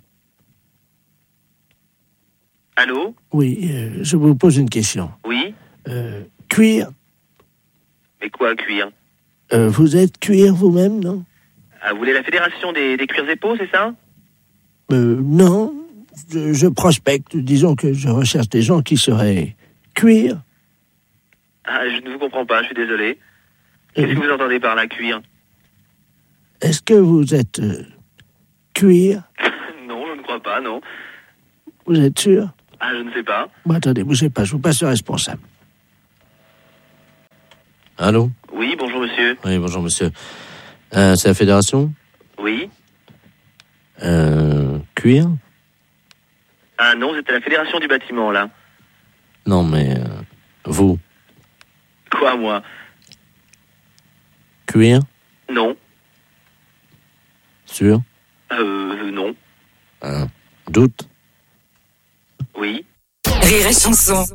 Speaker 16: Allô?
Speaker 5: Oui, euh, je vous pose une question.
Speaker 16: Oui?
Speaker 5: Euh, cuir?
Speaker 16: Mais quoi, cuir?
Speaker 5: Euh, vous êtes cuir vous-même, non?
Speaker 16: Ah, vous voulez la fédération des, des cuirs et peaux, c'est ça?
Speaker 5: Euh, non. Je, je prospecte. Disons que je recherche des gens qui seraient cuir.
Speaker 16: Ah, je ne vous comprends pas, je suis désolé. Qu'est-ce que vous entendez par là, cuir?
Speaker 5: Est-ce que vous êtes euh, cuir?
Speaker 16: Non, je ne crois pas, non.
Speaker 5: Vous êtes sûr?
Speaker 16: Ah, je ne sais pas.
Speaker 5: Bon, attendez, bougez pas, je vous passe le responsable. Allô?
Speaker 16: Oui, bonjour monsieur.
Speaker 5: Oui, bonjour monsieur. Euh, c'est la fédération?
Speaker 16: Oui.
Speaker 5: Euh, cuir?
Speaker 16: Ah non, c'était la fédération du bâtiment, là.
Speaker 5: Non, mais euh, vous?
Speaker 16: Quoi, moi?
Speaker 5: Cuir?
Speaker 16: Non.
Speaker 5: Sûr?
Speaker 16: Euh, non.
Speaker 5: Euh, doute?
Speaker 16: Oui.
Speaker 15: Rire et chanson.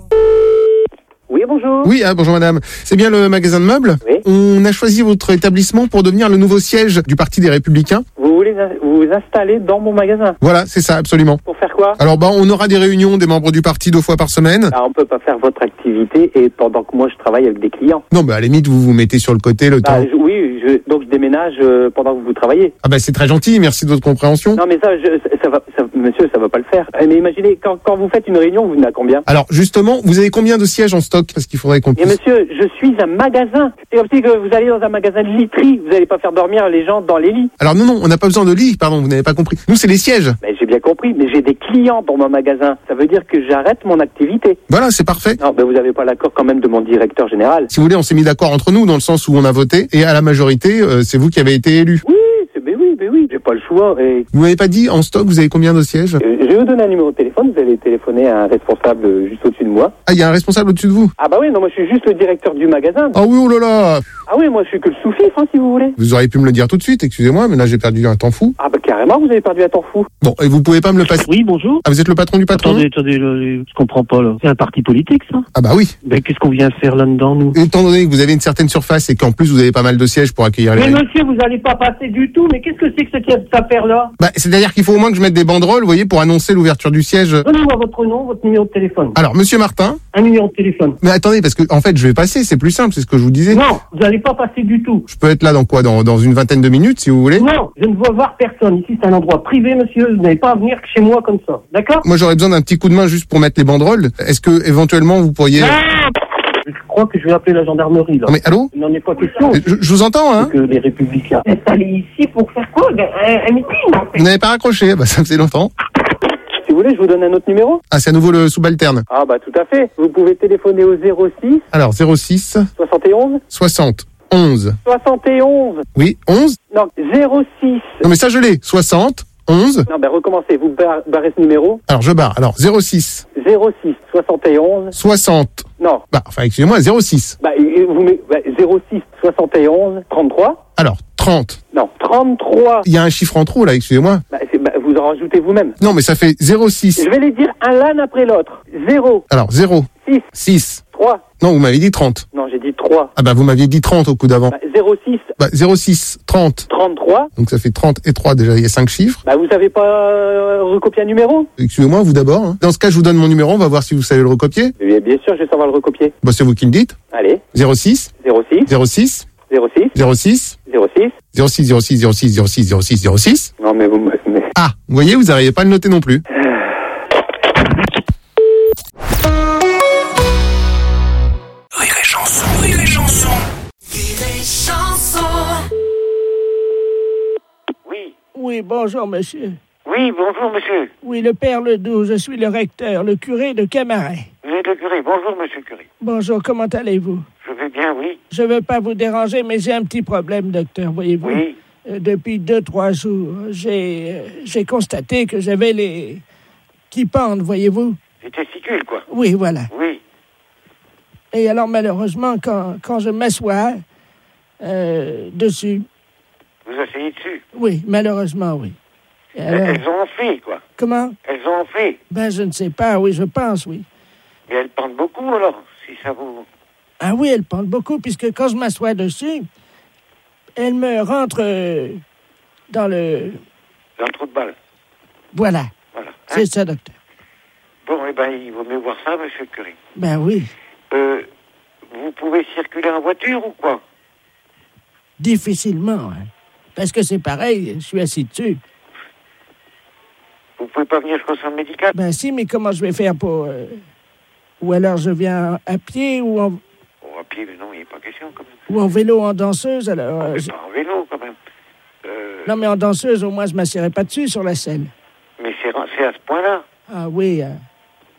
Speaker 17: Oui, bonjour.
Speaker 1: Oui, ah, bonjour madame. C'est bien le magasin de meubles?
Speaker 17: Oui.
Speaker 1: On a choisi votre établissement pour devenir le nouveau siège du Parti des Républicains.
Speaker 17: Vous voulez vous installer dans mon magasin?
Speaker 1: Voilà, c'est ça, absolument.
Speaker 17: Pour faire quoi?
Speaker 1: Alors, bah, on aura des réunions des membres du parti deux fois par semaine.
Speaker 17: Ah, on peut pas faire votre activité et pendant que moi je travaille avec des clients.
Speaker 1: Non, bah, à la limite, vous vous mettez sur le côté le
Speaker 17: Bah,
Speaker 1: temps.
Speaker 17: je- oui, je, donc je déménage euh, pendant que vous travaillez.
Speaker 1: Ah, bah, c'est très gentil, merci de votre compréhension.
Speaker 17: Non, mais ça, je, ça va, ça, monsieur, ça va pas le faire. Eh, Mais imaginez, quand, quand vous faites une réunion, vous en avez combien?
Speaker 1: Alors, justement, vous avez combien de sièges en stock? Parce qu'il faudrait qu'on
Speaker 17: Et
Speaker 1: puisse...
Speaker 17: monsieur, je suis un magasin. C'est comme si que vous allez dans un magasin de literie, vous allez pas faire dormir les gens dans les lits.
Speaker 1: Alors, non, non, on n'a pas besoin de lit, pardon, vous n'avez pas compris. Nous, c'est les sièges.
Speaker 17: Mais j'ai bien compris, mais j'ai des clients dans mon magasin. Ça veut dire que j'arrête mon activité.
Speaker 1: Voilà, c'est parfait.
Speaker 17: Non, mais vous avez pas l'accord quand même de mon directeur général.
Speaker 1: Si vous voulez, on s'est mis d'accord entre nous, dans le sens où on a voté, et à la majorité, euh, c'est vous qui avez été élu.
Speaker 17: Oui, c'est, mais oui, mais oui, j'ai pas le choix. Et...
Speaker 1: Vous m'avez pas dit, en stock, vous avez combien de sièges?
Speaker 17: Euh, Je vais vous donner un numéro de téléphone, vous allez téléphoner à un responsable euh, juste au-dessus de moi.
Speaker 1: Ah, il y a un responsable au-dessus de vous?
Speaker 17: Ah bah oui, non, moi je suis juste le directeur du magasin.
Speaker 1: Ah oui, oh là là!
Speaker 17: Ah oui, moi je suis que le sous-fifre, hein, si vous voulez.
Speaker 1: Vous auriez pu me le dire tout de suite, excusez-moi, mais là j'ai perdu un temps fou.
Speaker 17: Ah bah carrément, vous avez perdu un temps fou.
Speaker 1: Bon, et vous pouvez pas me le passer?
Speaker 7: Oui, bonjour.
Speaker 1: Ah, vous êtes le patron du patron?
Speaker 7: Attendez, attendez, là, je comprends pas, là. C'est un parti politique, ça?
Speaker 1: Ah bah oui.
Speaker 7: Ben, qu'est-ce qu'on vient faire là-dedans, nous?
Speaker 1: Étant donné que vous avez une certaine surface et qu'en plus vous avez pas mal de sièges pour accueillir les...
Speaker 7: Mais monsieur, vous allez pas passer du tout, mais qu'est-ce que c'est que cette affaire-là?
Speaker 1: Bah, c'est-à-dire qu'il faut au moins que je mette des banderoles, vous voyez, pour annoncer l'ouverture du siège.
Speaker 7: Donnez-moi votre nom, votre numéro de téléphone.
Speaker 1: Alors, monsieur Martin?
Speaker 7: Un numéro de téléphone.
Speaker 1: Mais attendez, parce que, en fait, je vais passer, c'est plus simple, c'est ce que je vous disais.
Speaker 7: Non, vous allez pas passer du tout.
Speaker 1: Je peux être là dans quoi? Dans, dans une vingtaine de minutes, si vous voulez?
Speaker 7: Non, je ne veux voir personne. Ici, c'est un endroit privé, monsieur. Vous n'allez pas venir chez moi comme ça. D'accord?
Speaker 1: Moi, j'aurais besoin d'un petit coup de main juste pour mettre les banderoles. Est-ce que, éventuellement, vous pourriez...
Speaker 7: Je crois que je vais appeler la gendarmerie, là.
Speaker 1: Non, mais allô?
Speaker 7: Il n'en est pas question.
Speaker 1: Je, je vous entends, hein?
Speaker 7: Que les républicains. Installés ici pour faire quoi? Un, un meeting, en fait.
Speaker 1: Vous n'avez pas raccroché? Bah, ça faisait longtemps.
Speaker 17: Si vous voulez, je vous donne un autre numéro.
Speaker 1: Ah, c'est à nouveau le subalterne.
Speaker 17: Ah bah tout à fait. Vous pouvez téléphoner au zéro six
Speaker 1: Alors, zéro six
Speaker 17: soixante et onze
Speaker 1: soixante onze.
Speaker 17: soixante et onze.
Speaker 1: Oui, onze?
Speaker 17: Non, zéro six.
Speaker 1: Non, mais ça, je l'ai. soixante onze.
Speaker 17: Non, ben recommencez. Vous bar- barrez ce numéro.
Speaker 1: Alors, je barre. Alors, zéro six
Speaker 17: zéro six soixante et onze.
Speaker 1: soixante.
Speaker 17: Non.
Speaker 1: Bah, enfin, excusez-moi, zéro six.
Speaker 17: Bah, et vous mettez bah, zéro six soixante et onze trente-trois.
Speaker 1: Alors, trente.
Speaker 17: Non, trente-trois.
Speaker 1: Il y a un chiffre en trop, là, excusez-moi.
Speaker 17: Bah, c'est- bah, vous en rajoutez vous-même.
Speaker 1: Non, mais ça fait zéro six.
Speaker 17: Je vais les dire un l'un après l'autre. zéro.
Speaker 1: Alors, zéro.
Speaker 17: six.
Speaker 1: six.
Speaker 17: trois.
Speaker 1: Non, vous m'avez dit trente.
Speaker 17: Non, j'ai dit trois.
Speaker 1: Ah bah, vous m'aviez dit trente au coup d'avant.
Speaker 17: Bah, zéro six.
Speaker 1: Bah, zéro six, trente.
Speaker 17: trente-trois.
Speaker 1: Donc, ça fait trente et trois, déjà, il y a cinq chiffres.
Speaker 17: Bah, vous savez pas euh, recopier un numéro?
Speaker 1: Excusez-moi, vous d'abord. hein. Dans ce cas, je vous donne mon numéro, on va voir si vous savez le recopier.
Speaker 17: Eh bien sûr, je vais savoir le recopier.
Speaker 1: Bah, c'est vous qui le dites.
Speaker 17: Allez.
Speaker 1: zéro six.
Speaker 17: zéro six.
Speaker 1: zéro six.
Speaker 17: zéro six.
Speaker 1: zéro six.
Speaker 17: zéro six.
Speaker 1: zéro six, zéro six, zéro six, zéro six, zéro six, zéro six.
Speaker 17: Non, mais vous me... mais-
Speaker 1: Ah, vous voyez, vous n'arrivez pas à le noter non plus.
Speaker 3: Rire et chanson, rire et chanson.
Speaker 5: Oui. Oui, bonjour, monsieur.
Speaker 18: Oui, bonjour, monsieur.
Speaker 5: Oui, le père Ledoux, je suis le recteur, le curé de Camaret.
Speaker 18: Vous êtes le curé. Bonjour, monsieur le curé.
Speaker 5: Bonjour, comment allez-vous?
Speaker 18: Je vais bien, oui.
Speaker 5: Je veux pas vous déranger, mais j'ai un petit problème, docteur, voyez-vous.
Speaker 18: Oui.
Speaker 5: Euh, depuis deux, trois jours, j'ai euh, j'ai constaté que j'avais les... qui pendent, voyez-vous.
Speaker 18: Les testicules, quoi.
Speaker 5: Oui, voilà.
Speaker 18: Oui.
Speaker 5: Et alors, malheureusement, quand, quand je m'assois euh, dessus,
Speaker 18: Vous asseyez dessus.
Speaker 5: oui, malheureusement, oui. Et alors-
Speaker 18: Elles ont enflé, quoi.
Speaker 5: Comment?
Speaker 18: Elles ont enflé.
Speaker 5: Ben, je ne sais pas, oui, je pense, oui.
Speaker 18: Mais elles pendent beaucoup, alors, si ça vous...
Speaker 5: Ah oui, elle pendent beaucoup, puisque quand je m'assois dessus, elle me rentre euh, dans le...
Speaker 18: Dans le trou de balle.
Speaker 5: Voilà,
Speaker 18: Voilà. Hein?
Speaker 5: c'est ça, docteur.
Speaker 18: Bon, eh ben, il vaut mieux voir ça, monsieur le curé.
Speaker 5: Ben oui,
Speaker 18: Euh, vous pouvez circuler en voiture ou quoi?
Speaker 5: difficilement, hein. Parce que c'est pareil, je suis assis dessus.
Speaker 18: Vous pouvez pas venir jusqu'au centre médical?
Speaker 5: Ben si, mais comment je vais faire pour... euh, Ou alors je viens à pied ou en,
Speaker 18: Oh, à pied, mais non, il n'est pas question, quand même.
Speaker 5: ou en vélo, en danseuse, alors... euh,
Speaker 18: Mais
Speaker 5: je-
Speaker 18: pas en vélo, quand même. Euh,
Speaker 5: Non, mais en danseuse, au moins, je ne m'assierai pas dessus sur la selle.
Speaker 18: mais c'est c'est à ce point-là.
Speaker 5: Ah oui, euh,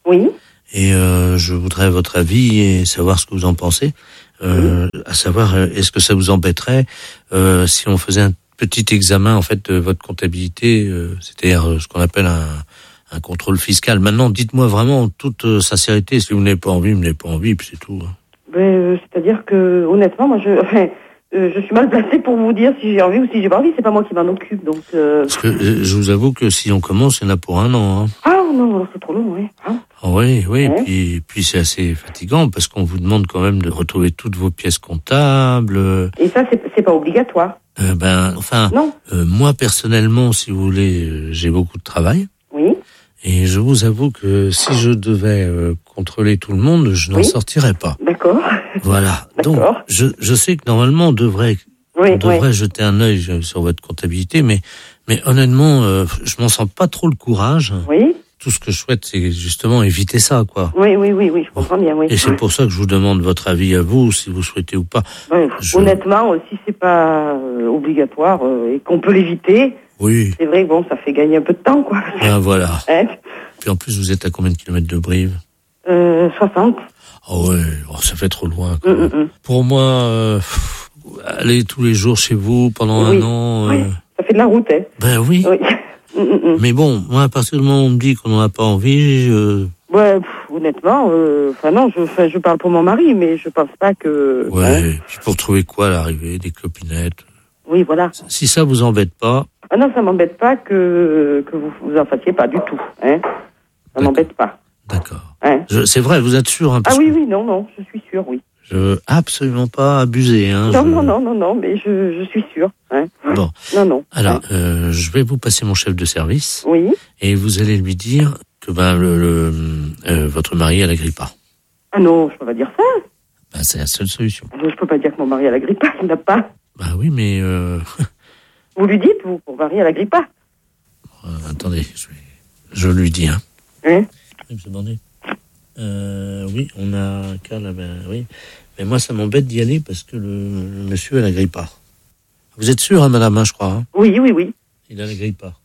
Speaker 12: Oui.
Speaker 5: Et euh, je voudrais votre avis et savoir ce que vous en pensez. Euh, oui. À savoir, est-ce que ça vous embêterait euh, si on faisait un petit examen en fait de votre comptabilité, euh, c'est-à-dire euh, ce qu'on appelle un, un contrôle fiscal. Maintenant, dites-moi vraiment en toute euh, sincérité, si vous n'avez pas envie, vous n'avez pas envie, puis c'est tout. Hein.
Speaker 12: Ben, euh, c'est-à-dire que honnêtement, moi, je, enfin, euh, je suis mal placée pour vous dire si j'ai envie ou si j'ai pas envie. C'est pas moi qui m'en occupe, donc. Euh...
Speaker 5: Parce que euh, je vous avoue que si on commence, il y en a pour un an. Hein.
Speaker 12: Ah non, c'est trop long, oui. Hein
Speaker 5: oui, oui, ouais. puis puis c'est assez fatigant parce qu'on vous demande quand même de retrouver toutes vos pièces comptables.
Speaker 12: Et ça, c'est, c'est pas obligatoire.
Speaker 5: Euh, ben, enfin,
Speaker 12: non.
Speaker 5: Euh, moi personnellement, si vous voulez, euh, j'ai beaucoup de travail.
Speaker 12: Oui.
Speaker 5: Et je vous avoue que si je devais euh, contrôler tout le monde, je n'en oui. sortirais pas.
Speaker 12: D'accord.
Speaker 5: Voilà.
Speaker 12: D'accord.
Speaker 5: Donc, je je sais que normalement on devrait
Speaker 12: oui,
Speaker 5: on devrait
Speaker 12: oui.
Speaker 5: jeter un œil sur votre comptabilité, mais mais honnêtement, euh, je m'en sens pas trop le courage.
Speaker 12: Oui.
Speaker 5: Tout ce que je souhaite, c'est justement éviter ça, quoi.
Speaker 12: Oui, oui, oui, oui, je comprends bien, oui.
Speaker 5: Et c'est pour ça que je vous demande votre avis à vous, si vous souhaitez ou pas.
Speaker 12: Oui,
Speaker 5: je...
Speaker 12: Honnêtement, si c'est pas euh, obligatoire euh, et qu'on peut l'éviter,
Speaker 5: oui.
Speaker 12: C'est vrai que bon, ça fait gagner un peu de temps, quoi.
Speaker 5: Ah, voilà.
Speaker 12: Hein?
Speaker 5: Puis en plus, vous êtes à combien de kilomètres de Brive?
Speaker 12: Euh, soixante.
Speaker 5: Oh ouais, oh, ça fait trop loin, quoi.
Speaker 12: Mm, mm, mm.
Speaker 5: Pour moi, euh, pff, aller tous les jours chez vous pendant
Speaker 12: oui.
Speaker 5: un an...
Speaker 12: Oui,
Speaker 5: euh...
Speaker 12: ça fait de la route, hein.
Speaker 5: Ben oui.
Speaker 12: Oui.
Speaker 5: Mais bon, moi, à partir du moment où on me dit qu'on n'en a pas envie, je...
Speaker 12: Ouais, pff, honnêtement, enfin euh, non, je, je parle pour mon mari, mais je pense pas que...
Speaker 5: Ouais,
Speaker 12: hein.
Speaker 5: Puis pour trouver quoi à l'arrivée, des clopinettes.
Speaker 12: Oui, voilà.
Speaker 5: Si ça vous embête pas...
Speaker 12: Ah non, ça m'embête pas que, que vous vous en fassiez pas du tout, hein. Ça
Speaker 5: D'accord.
Speaker 12: m'embête pas.
Speaker 5: D'accord.
Speaker 12: Hein.
Speaker 5: Je, c'est vrai, vous êtes sûr, hein,
Speaker 12: Ah oui, oui, non, non, je suis sûre, oui.
Speaker 5: Je veux absolument pas abuser, hein.
Speaker 12: Non,
Speaker 5: je...
Speaker 12: non, non, non, non, mais je, je suis sûre, hein.
Speaker 5: Bon.
Speaker 12: Non, non.
Speaker 5: Alors,
Speaker 12: hein.
Speaker 5: euh, je vais vous passer mon chef de service.
Speaker 12: Oui.
Speaker 5: Et vous allez lui dire que ben le, le euh, votre mari a la grippe A.
Speaker 12: Ah non, je peux pas dire ça.
Speaker 5: Ben, c'est la seule solution.
Speaker 12: Je peux pas dire que mon mari a la grippe A, il n'a pas.
Speaker 5: Bah oui, mais euh...
Speaker 12: vous lui dites, vous, mon mari a la grippe A.
Speaker 5: Euh, attendez, je, vais... je lui dis, hein.
Speaker 12: Hein?
Speaker 5: Oui, monsieur Bandé. Euh, oui, on a qu'à là, ben oui. Mais moi, ça m'embête d'y aller parce que le, le monsieur a la grippe A. Vous êtes sûr, hein, madame, hein, je crois. Hein?
Speaker 12: Oui, oui, oui.
Speaker 5: Il a la grippe A.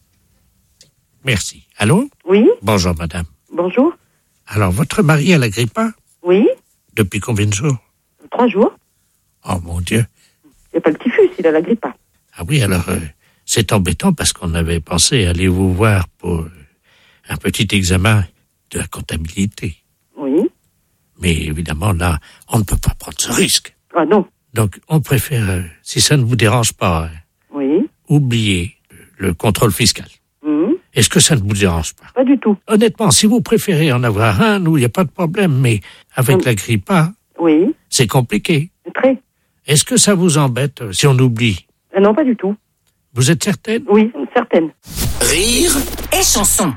Speaker 5: Merci. Allô?
Speaker 12: Oui.
Speaker 5: Bonjour, madame.
Speaker 12: Bonjour.
Speaker 5: Alors, votre mari a la grippe A?
Speaker 12: Oui.
Speaker 5: Depuis combien de jours?
Speaker 12: Trois jours.
Speaker 5: Oh, mon Dieu.
Speaker 12: Il n'y a pas le typhus, il a la grippe A.
Speaker 5: Ah oui, alors, euh, c'est embêtant parce qu'on avait pensé aller vous voir pour un petit examen de la comptabilité.
Speaker 12: Oui.
Speaker 5: Mais évidemment, là, on ne peut pas prendre ce risque.
Speaker 12: Ah non.
Speaker 5: Donc, on préfère, euh, si ça ne vous dérange pas,
Speaker 12: oui.
Speaker 5: oublier le contrôle fiscal.
Speaker 12: Mmh.
Speaker 5: Est-ce que ça ne vous dérange pas?
Speaker 12: Pas du tout.
Speaker 5: Honnêtement, si vous préférez en avoir un, nous, il n'y a pas de problème, mais avec mmh. la grippe A,
Speaker 12: oui.
Speaker 5: c'est compliqué.
Speaker 12: Très.
Speaker 5: Est-ce que ça vous embête si on oublie?
Speaker 12: Ah non, pas du tout.
Speaker 5: Vous êtes certaine?
Speaker 12: Oui, certaine.
Speaker 3: Rire
Speaker 15: et chanson.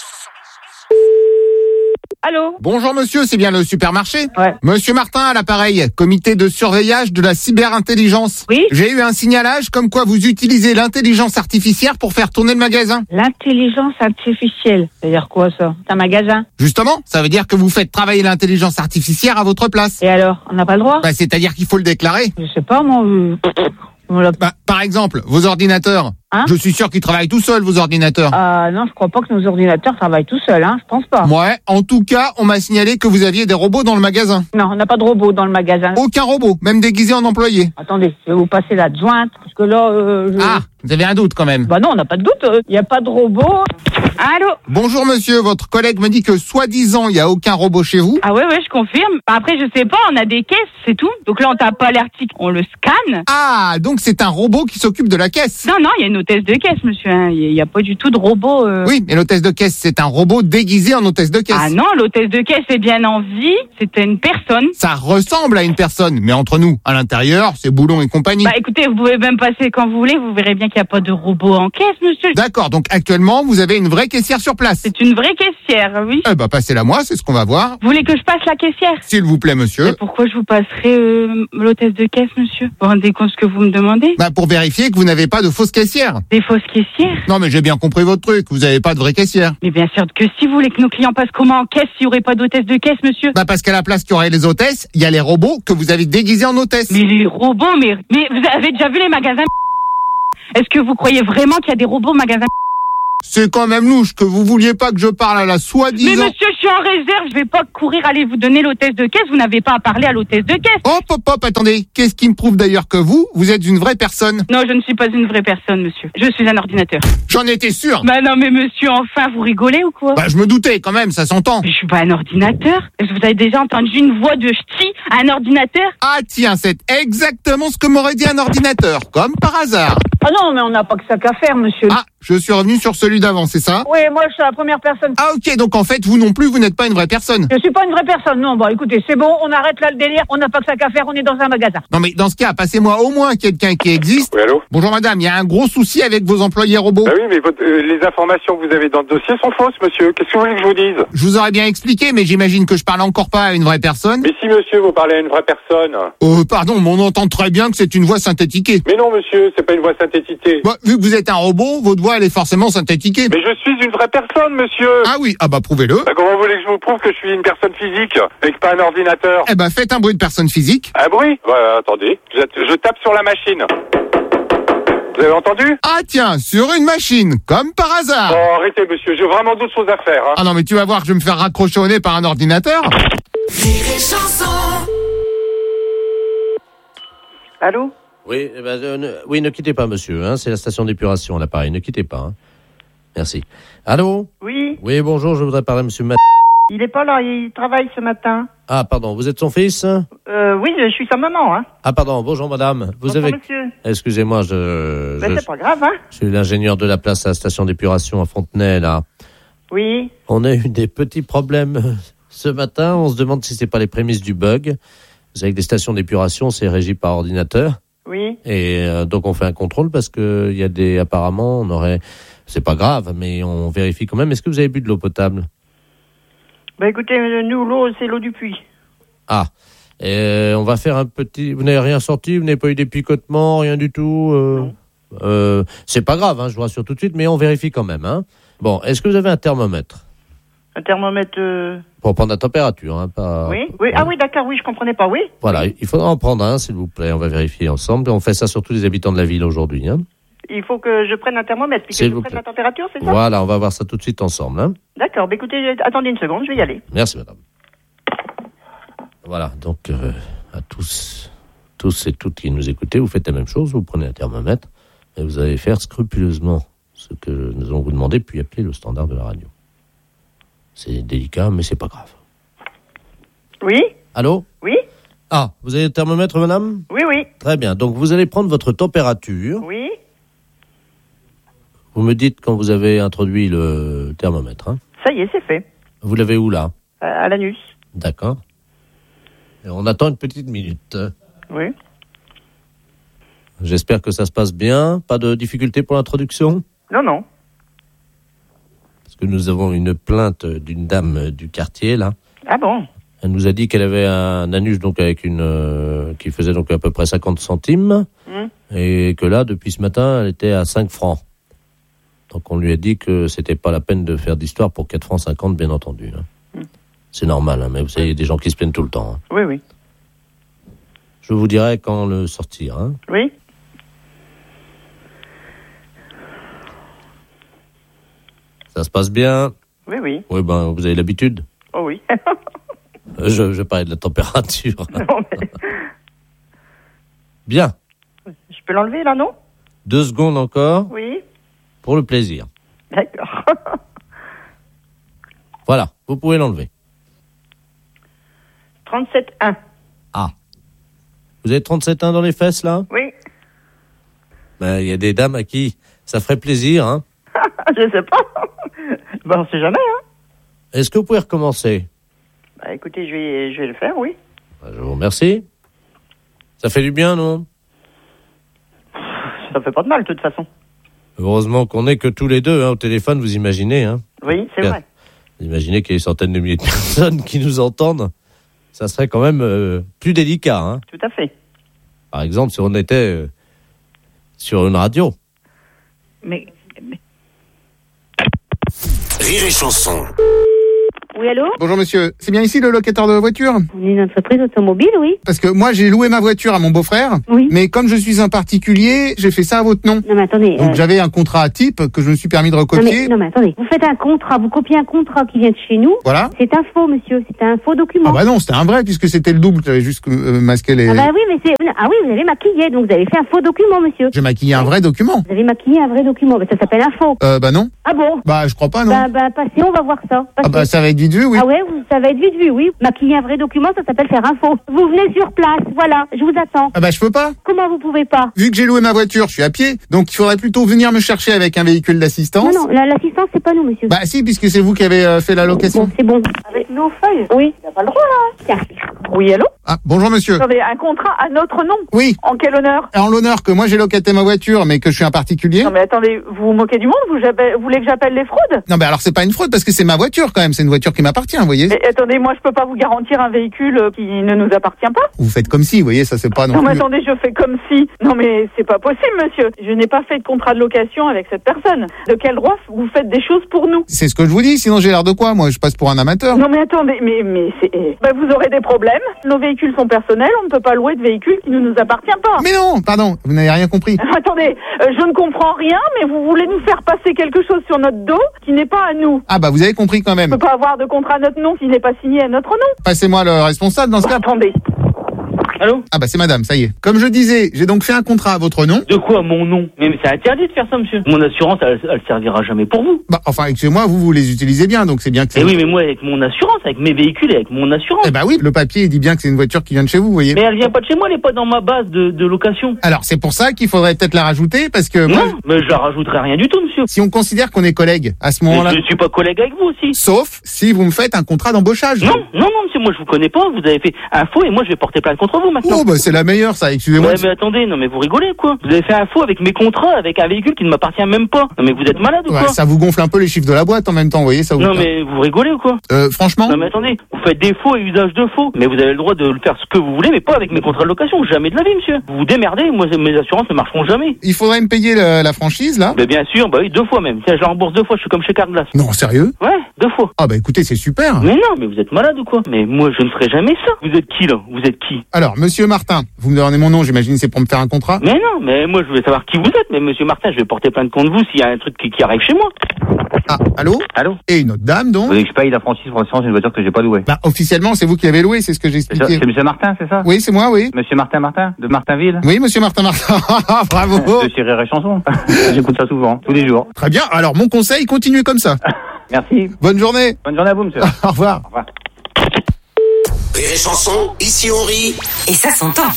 Speaker 11: Allô?
Speaker 1: Bonjour monsieur, c'est bien le supermarché?
Speaker 11: Ouais.
Speaker 1: Monsieur Martin à l'appareil, comité de surveillage de la cyberintelligence.
Speaker 11: Oui.
Speaker 1: J'ai eu un signalage comme quoi vous utilisez l'intelligence artificielle pour faire tourner le magasin.
Speaker 11: L'intelligence artificielle, c'est-à-dire quoi ça? C'est un magasin?
Speaker 1: Justement, ça veut dire que vous faites travailler l'intelligence artificielle à votre place.
Speaker 11: Et alors, on n'a pas le droit?
Speaker 1: Bah, c'est-à-dire qu'il faut le déclarer.
Speaker 11: Je sais pas, moi... Euh...
Speaker 1: Bah, par exemple, vos ordinateurs.
Speaker 11: Hein?
Speaker 1: Je suis sûr qu'ils travaillent tout seuls, vos ordinateurs.
Speaker 11: Ah non, je crois pas que nos ordinateurs travaillent tout seuls, hein. Je pense pas.
Speaker 1: Ouais, en tout cas, on m'a signalé que vous aviez des robots dans le magasin.
Speaker 11: Non, on n'a pas de robots dans le magasin.
Speaker 1: Aucun robot, même déguisé en employé.
Speaker 11: Attendez, je vais vous passer la jointe, parce que là... Euh, je...
Speaker 1: Ah, vous avez un doute quand même.
Speaker 11: Bah non, on n'a pas de doute, il n'y a pas de robot. Allô?
Speaker 1: Bonjour monsieur, votre collègue me dit que soi-disant, il n'y a aucun robot chez vous.
Speaker 11: Ah ouais, ouais, je confirme. Après, je sais pas, on a des caisses, c'est tout. Donc là, on tape pas l'article, on le scanne.
Speaker 1: Ah, donc c'est un robot qui s'occupe de la caisse.
Speaker 11: Non, non, il y a une hôtesse de caisse, monsieur. Il n'y a pas du tout de robot. Euh...
Speaker 1: Oui, mais l'hôtesse de caisse, c'est un robot déguisé en hôtesse de caisse.
Speaker 11: Ah non, l'hôtesse de caisse est bien en vie, c'était une personne.
Speaker 1: Ça ressemble à une personne, mais entre nous, à l'intérieur, c'est Boulon et compagnie.
Speaker 11: Bah écoutez, vous pouvez même passer quand vous voulez, vous verrez bien qu'il n'y a pas de robot en caisse, monsieur.
Speaker 1: D'accord, donc actuellement, vous avez une vraie caissière sur place.
Speaker 11: C'est une vraie caissière, oui.
Speaker 1: Eh bah passez-la moi, c'est ce qu'on va voir.
Speaker 11: Vous voulez que je passe la caissière?
Speaker 1: S'il vous plaît, monsieur.
Speaker 11: Mais pourquoi je vous passerai euh, l'hôtesse de caisse, monsieur? Vous vous rendez compte ce que vous me demandez?
Speaker 1: Bah pour vérifier que vous n'avez pas de fausse caissière.
Speaker 11: Des fausses caissières?
Speaker 1: Non mais j'ai bien compris votre truc, vous n'avez pas de vraie caissière.
Speaker 11: Mais bien sûr que si vous voulez que nos clients passent comment en caisse s'il n'y aurait pas d'hôtesse de caisse, monsieur?
Speaker 1: Bah parce qu'à la place qu'il y aurait les hôtesses, il y a les robots que vous avez déguisés en hôtesses.
Speaker 11: Mais les robots, mais, mais vous avez déjà vu les magasins? Est-ce que vous croyez vraiment qu'il y a des robots magasins?
Speaker 1: C'est quand même louche que vous vouliez pas que je parle à la
Speaker 11: Mais
Speaker 1: soi-disant...
Speaker 11: monsieur, je suis en réserve, je vais pas courir aller vous donner l'hôtesse de caisse, vous n'avez pas à parler à l'hôtesse de caisse.
Speaker 1: Hop, hop, hop, attendez. Qu'est-ce qui me prouve d'ailleurs que vous, vous êtes une vraie personne?
Speaker 11: Non, je ne suis pas une vraie personne, monsieur. Je suis un ordinateur.
Speaker 1: J'en étais sûr.
Speaker 11: Bah non, mais monsieur, enfin, vous rigolez ou quoi?
Speaker 1: Bah, je me doutais quand même, ça s'entend.
Speaker 11: Je suis pas un ordinateur. Est-ce que vous avez déjà entendu une voix de ch'ti à un ordinateur?
Speaker 1: Ah tiens, c'est exactement ce que m'aurait dit un ordinateur, comme par hasard.
Speaker 10: Ah non, mais on n'a pas que ça qu'à faire, monsieur.
Speaker 1: Ah, je suis revenu sur celui d'avant, c'est ça?
Speaker 10: Oui, moi, je suis la première personne.
Speaker 1: Ah ok, donc en fait, vous non plus, vous n'êtes pas une vraie personne.
Speaker 10: Je suis pas une vraie personne, non. Bon, écoutez, c'est bon, on arrête là le délire, on n'a pas que ça qu'à faire, on est dans un magasin.
Speaker 1: Non mais dans ce cas, passez-moi au moins quelqu'un qui existe.
Speaker 19: Oui, allô?
Speaker 1: Bonjour madame, il y a un gros souci avec vos employés robots.
Speaker 19: Bah oui, mais votre, euh, les informations que vous avez dans le dossier sont fausses, monsieur. Qu'est-ce que vous voulez que je vous dise?
Speaker 1: Je vous aurais bien expliqué, mais j'imagine que je parle encore pas à une vraie personne.
Speaker 19: Mais si, monsieur, vous parlez à une vraie personne.
Speaker 1: Euh, pardon, mais on entend très bien que c'est une voix synthétiquée.
Speaker 19: Mais non, monsieur, c'est pas une voix synthétiquée.
Speaker 1: Bah, vu que vous êtes un robot, votre voix, elle est forcément synthétiquée.
Speaker 19: Mais je suis une vraie personne, monsieur.
Speaker 1: Ah oui, ah bah prouvez-le.
Speaker 19: Bah, comment vous voulez que je vous prouve que je suis une personne physique et que pas un ordinateur?
Speaker 1: Eh bah faites un bruit de personne physique.
Speaker 19: Un bruit? Ouais, attendez, je, je tape sur la machine. Vous avez entendu?
Speaker 1: Ah tiens, sur une machine, comme par hasard.
Speaker 19: Oh, arrêtez, monsieur, j'ai vraiment d'autres choses à faire. Hein.
Speaker 1: Ah non, mais tu vas voir que je vais me faire raccrocher au nez par un ordinateur.
Speaker 10: Allô?
Speaker 5: Oui, eh ben, euh, ne, oui, ne quittez pas, monsieur. Hein, c'est la station d'épuration à l'appareil. Ne quittez pas. Hein. Merci. Allô?
Speaker 10: Oui.
Speaker 5: Oui, bonjour. Je voudrais parler à monsieur Mat...
Speaker 10: Il est pas là, il travaille ce matin.
Speaker 5: Ah, pardon. Vous êtes son fils?
Speaker 10: Euh, oui, je suis sa maman, hein.
Speaker 5: Ah, pardon. Bonjour, madame. Vous
Speaker 10: Bonjour,
Speaker 5: avez...
Speaker 10: monsieur.
Speaker 5: Excusez-moi, je...
Speaker 10: Ben,
Speaker 5: je...
Speaker 10: c'est pas grave, hein.
Speaker 5: Je suis l'ingénieur de la place à la station d'épuration à Fontenay, là.
Speaker 10: Oui.
Speaker 5: On a eu des petits problèmes ce matin. On se demande si c'est pas les prémices du bug. Vous savez que les stations d'épuration, c'est régi par ordinateur.
Speaker 10: Oui.
Speaker 5: Et euh, donc on fait un contrôle parce que il y a des apparemment on aurait c'est pas grave mais on vérifie quand même. Est-ce que vous avez bu de l'eau potable?
Speaker 10: Bah écoutez, nous l'eau c'est l'eau du puits.
Speaker 5: Ah. Et on va faire un petit. Vous n'avez rien sorti? Vous n'avez pas eu des picotements, rien du tout? euh...
Speaker 10: Non.
Speaker 5: Euh, c'est pas grave, hein, je vous rassure tout de suite, mais on vérifie quand même. Hein. Bon, est-ce que vous avez un thermomètre?
Speaker 10: Un thermomètre. Euh...
Speaker 5: Pour prendre la température, hein, pas.
Speaker 10: Oui. Oui. Ah oui, d'accord. Oui, je comprenais pas. Oui.
Speaker 5: Voilà, il faudra en prendre un, s'il vous plaît. On va vérifier ensemble. On fait ça sur tous les habitants de la ville aujourd'hui. Hein.
Speaker 10: Il faut que je prenne un thermomètre puis que
Speaker 5: S'il
Speaker 10: je
Speaker 5: vous
Speaker 10: prenne
Speaker 5: plaît.
Speaker 10: la température, c'est ça?
Speaker 5: Voilà, on va voir ça tout de suite ensemble. Hein.
Speaker 10: D'accord. Bah écoutez, attendez une seconde, je vais y aller.
Speaker 5: Merci, madame. Voilà, donc euh, à tous, tous et toutes qui nous écoutez, vous faites la même chose. Vous prenez un thermomètre et vous allez faire scrupuleusement ce que nous allons vous demander, puis appeler le standard de la radio. C'est délicat, mais c'est pas grave.
Speaker 10: Oui.
Speaker 5: Allô?
Speaker 10: Oui.
Speaker 5: Ah, vous avez le thermomètre, madame?
Speaker 10: Oui, oui.
Speaker 5: Très bien. Donc, vous allez prendre votre température.
Speaker 10: Oui.
Speaker 5: Vous me dites quand vous avez introduit le thermomètre. Hein.
Speaker 10: Ça y est, c'est fait.
Speaker 5: Vous l'avez où, là?
Speaker 10: À, à l'anus.
Speaker 5: D'accord. Et on attend une petite minute.
Speaker 10: Oui.
Speaker 5: J'espère que ça se passe bien. Pas de difficulté pour l'introduction?
Speaker 10: Non, non.
Speaker 5: Parce que nous avons une plainte d'une dame du quartier, là.
Speaker 10: Ah bon?
Speaker 5: Elle nous a dit qu'elle avait un anus donc avec une euh, qui faisait donc à peu près cinquante centimes
Speaker 10: Mmh.
Speaker 5: et que là depuis ce matin elle était à cinq francs. Donc on lui a dit que c'était pas la peine de faire d'histoire pour quatre francs cinquante bien entendu. Hein.
Speaker 10: Mmh.
Speaker 5: C'est normal, hein, mais vous savez il y a des gens qui se plaignent tout le temps. Hein.
Speaker 10: Oui, oui.
Speaker 5: Je vous dirai quand le sortir. Hein.
Speaker 10: Oui.
Speaker 5: Ça se passe bien?
Speaker 10: Oui, oui.
Speaker 5: Oui, ben vous avez l'habitude.
Speaker 10: Oh oui.
Speaker 5: je, je parlais de la température.
Speaker 10: Non, mais...
Speaker 5: Bien.
Speaker 10: Je peux l'enlever là, non?
Speaker 5: Deux secondes encore.
Speaker 10: Oui.
Speaker 5: Pour le plaisir.
Speaker 10: D'accord.
Speaker 5: Voilà, vous pouvez l'enlever.
Speaker 10: trente-sept un.
Speaker 5: Ah. Vous avez trente-sept un dans les fesses, là?
Speaker 10: Oui.
Speaker 5: Ben, il y a des dames à qui ça ferait plaisir, hein?
Speaker 10: Je sais pas. Ben, on sait jamais, hein?
Speaker 5: Est-ce que vous pouvez recommencer?
Speaker 10: Bah, écoutez, je vais, je vais le faire, oui.
Speaker 5: Ben, je vous remercie. Ça fait du bien, non?
Speaker 10: Ça fait pas de mal, de toute façon.
Speaker 5: Heureusement qu'on n'est que tous les deux, hein, au téléphone, vous imaginez, hein?
Speaker 10: Oui, c'est
Speaker 5: Bien.
Speaker 10: vrai.
Speaker 5: Vous imaginez qu'il y a des centaines de milliers de personnes qui nous entendent. Ça serait quand même euh, plus délicat, hein?
Speaker 10: Tout à fait.
Speaker 5: Par exemple, si on était euh, sur une radio.
Speaker 10: Mais, mais...
Speaker 3: Rire et chanson.
Speaker 10: Oui, allô?
Speaker 1: Bonjour monsieur, c'est bien ici le locataire de voiture?
Speaker 10: On est une entreprise automobile, oui.
Speaker 1: Parce que moi j'ai loué ma voiture à mon beau-frère,
Speaker 10: oui.
Speaker 1: Mais comme je suis un particulier, j'ai fait ça à votre nom.
Speaker 10: Non mais attendez.
Speaker 1: Donc
Speaker 10: euh...
Speaker 1: j'avais un contrat à type que je me suis permis de recopier.
Speaker 10: Non mais, non mais attendez, vous faites un contrat, vous copiez un contrat qui vient de chez nous.
Speaker 1: Voilà.
Speaker 10: C'est un faux monsieur, c'est un faux document.
Speaker 1: Ah bah non, c'était un vrai puisque c'était le double, j'avais juste euh, masqué les...
Speaker 10: Ah bah oui, mais c'est... Ah oui, vous avez maquillé, donc vous avez fait un faux document, monsieur.
Speaker 1: J'ai maquillé un vrai document.
Speaker 10: Vous avez maquillé un vrai document, bah, ça s'appelle un faux.
Speaker 1: Euh, bah non.
Speaker 10: Ah bon?
Speaker 1: Bah je crois pas, non.
Speaker 10: Bah, bah passez, on va voir ça. Passez.
Speaker 1: Ah bah ça va être vite vu, oui.
Speaker 10: Ah ouais, ça va être vite vu, oui. Maquiller un vrai document, ça s'appelle faire un faux. Vous venez sur place, voilà, je vous attends.
Speaker 1: Ah bah je peux pas.
Speaker 10: Comment vous pouvez pas?
Speaker 1: Vu que j'ai loué ma voiture, je suis à pied, donc il faudrait plutôt venir me chercher avec un véhicule d'assistance.
Speaker 10: Non, non, la, l'assistance, c'est pas nous, monsieur.
Speaker 1: Bah si, puisque c'est vous qui avez euh, fait la location.
Speaker 10: Bon, c'est bon.
Speaker 12: Avec nos feuilles?
Speaker 10: Oui.
Speaker 12: Il n'a pas le droit, là.
Speaker 10: Tiens.
Speaker 12: Oui, allô?
Speaker 1: Ah, bonjour monsieur.
Speaker 12: Attendez, un contrat à notre nom?
Speaker 1: Oui.
Speaker 12: En quel honneur?
Speaker 1: En l'honneur que moi j'ai locaté ma voiture, mais que je suis un particulier.
Speaker 12: Non mais attendez, vous vous moquez du monde? Vous, vous voulez que j'appelle les fraudes?
Speaker 1: Non mais alors c'est pas une fraude parce que c'est ma voiture quand même, c'est une voiture qui m'appartient, vous voyez.
Speaker 12: Mais attendez, moi je peux pas vous garantir un véhicule qui ne nous appartient pas.
Speaker 1: Vous faites comme si, vous voyez, ça c'est pas non,
Speaker 12: non
Speaker 1: plus...
Speaker 12: mais attendez, je fais comme si. Non mais c'est pas possible, monsieur. Je n'ai pas fait de contrat de location avec cette personne. De quel droit vous faites des choses pour nous?
Speaker 1: C'est ce que je vous dis, sinon j'ai l'air de quoi? Moi je passe pour un amateur.
Speaker 12: Non mais attendez, mais mais c'est bah, vous aurez des problèmes. Nos véhicules sont personnels, on ne peut pas louer de véhicules qui ne nous appartient pas.
Speaker 1: Mais non, pardon, vous n'avez rien compris.
Speaker 12: Attendez, euh, je ne comprends rien, mais vous voulez nous faire passer quelque chose sur notre dos qui n'est pas à nous.
Speaker 1: Ah bah vous avez compris quand même.
Speaker 12: On ne peut pas avoir de contrat à notre nom s'il n'est pas signé à notre nom.
Speaker 1: Passez-moi le responsable dans ce
Speaker 12: oh,
Speaker 1: cas.
Speaker 12: Attendez.
Speaker 14: Allô?
Speaker 1: Ah bah c'est madame, ça y est. Comme je disais, j'ai donc fait un contrat à votre nom.
Speaker 14: De quoi, mon nom? Mais, mais c'est interdit de faire ça, monsieur. Mon assurance, elle, elle servira jamais pour vous.
Speaker 1: Bah enfin, excusez-moi, vous, vous les utilisez bien, donc c'est bien que c'est...
Speaker 14: Eh oui, mais moi, avec mon assurance, avec mes véhicules et avec mon assurance.
Speaker 1: Eh bah oui, le papier, il dit bien que c'est une voiture qui vient de chez vous, vous voyez.
Speaker 14: Mais elle vient pas de chez moi, elle est pas dans ma base de, de location.
Speaker 1: Alors, c'est pour ça qu'il faudrait peut-être la rajouter, parce que...
Speaker 14: Non,
Speaker 1: moi,
Speaker 14: mais je la rajouterai rien du tout, monsieur.
Speaker 1: Si on considère qu'on est collègues, à ce moment-là...
Speaker 14: Mais je ne suis pas collègue avec vous aussi.
Speaker 1: Sauf si vous me faites un contrat d'embauchage.
Speaker 14: Non, non, non, monsieur, moi je vous connais pas, vous avez fait un faux et moi je vais porter plainte contre vous maintenant.
Speaker 1: Oh bah c'est la meilleure ça, excusez-moi.
Speaker 14: Ouais mais attendez, non mais vous rigolez quoi. Vous avez fait un faux avec mes contrats, avec un véhicule qui ne m'appartient même pas. Non mais vous êtes malade ou
Speaker 1: ouais,
Speaker 14: quoi?
Speaker 1: Ça vous gonfle un peu les chiffres de la boîte en même temps, vous voyez ça vous...
Speaker 14: Non mais vous rigolez ou quoi?
Speaker 1: Euh, franchement...
Speaker 14: Non mais attendez, vous faites des faux et usage de faux. Mais vous avez le droit de faire ce que vous voulez, mais pas avec mes contrats de location, jamais de la vie monsieur. Vous vous démerdez, moi mes assurances ne marcheront jamais.
Speaker 1: Il faudrait me payer le, la franchise là?
Speaker 14: Mais bien sûr, bah oui, deux fois même. Tiens, je la rembourse deux fois, je suis comme chez Carglass.
Speaker 1: Non, sérieux?
Speaker 14: Ouais, deux fois.
Speaker 1: Ah bah écoutez, c'est super.
Speaker 14: Mais non, mais vous êtes malade ou quoi? Mais moi je ne ferai jamais ça. Vous êtes qui là? Vous êtes qui?
Speaker 1: Alors, monsieur Martin, vous me donnez mon nom, j'imagine c'est pour me faire un contrat?
Speaker 14: Mais non, mais moi je voulais savoir qui vous êtes, mais monsieur Martin, je vais porter plainte contre vous s'il y a un truc qui, qui arrive chez moi.
Speaker 1: Ah, allô?
Speaker 4: Allô?
Speaker 1: Et une autre dame donc?
Speaker 4: Vous voulez que je paye la franchise pour l'assurance d'une voiture que j'ai pas louée?
Speaker 1: Bah officiellement c'est vous qui l'avez loué, c'est ce que j'ai expliqué.
Speaker 4: C'est, c'est monsieur Martin, c'est ça?
Speaker 1: Oui, c'est moi, oui.
Speaker 4: Monsieur Martin Martin, de Martinville?
Speaker 1: Oui, monsieur Martin Martin, bravo!
Speaker 4: De chez Rire et Chanson. J'écoute ça souvent, tous les jours.
Speaker 1: Très bien, alors mon conseil, continuez comme ça.
Speaker 4: Merci.
Speaker 1: Bonne journée.
Speaker 4: Bonne journée à vous, monsieur.
Speaker 1: Au revoir.
Speaker 4: Au revoir.
Speaker 3: Rire et Chanson, ici on rit.
Speaker 15: Et ça s'entend.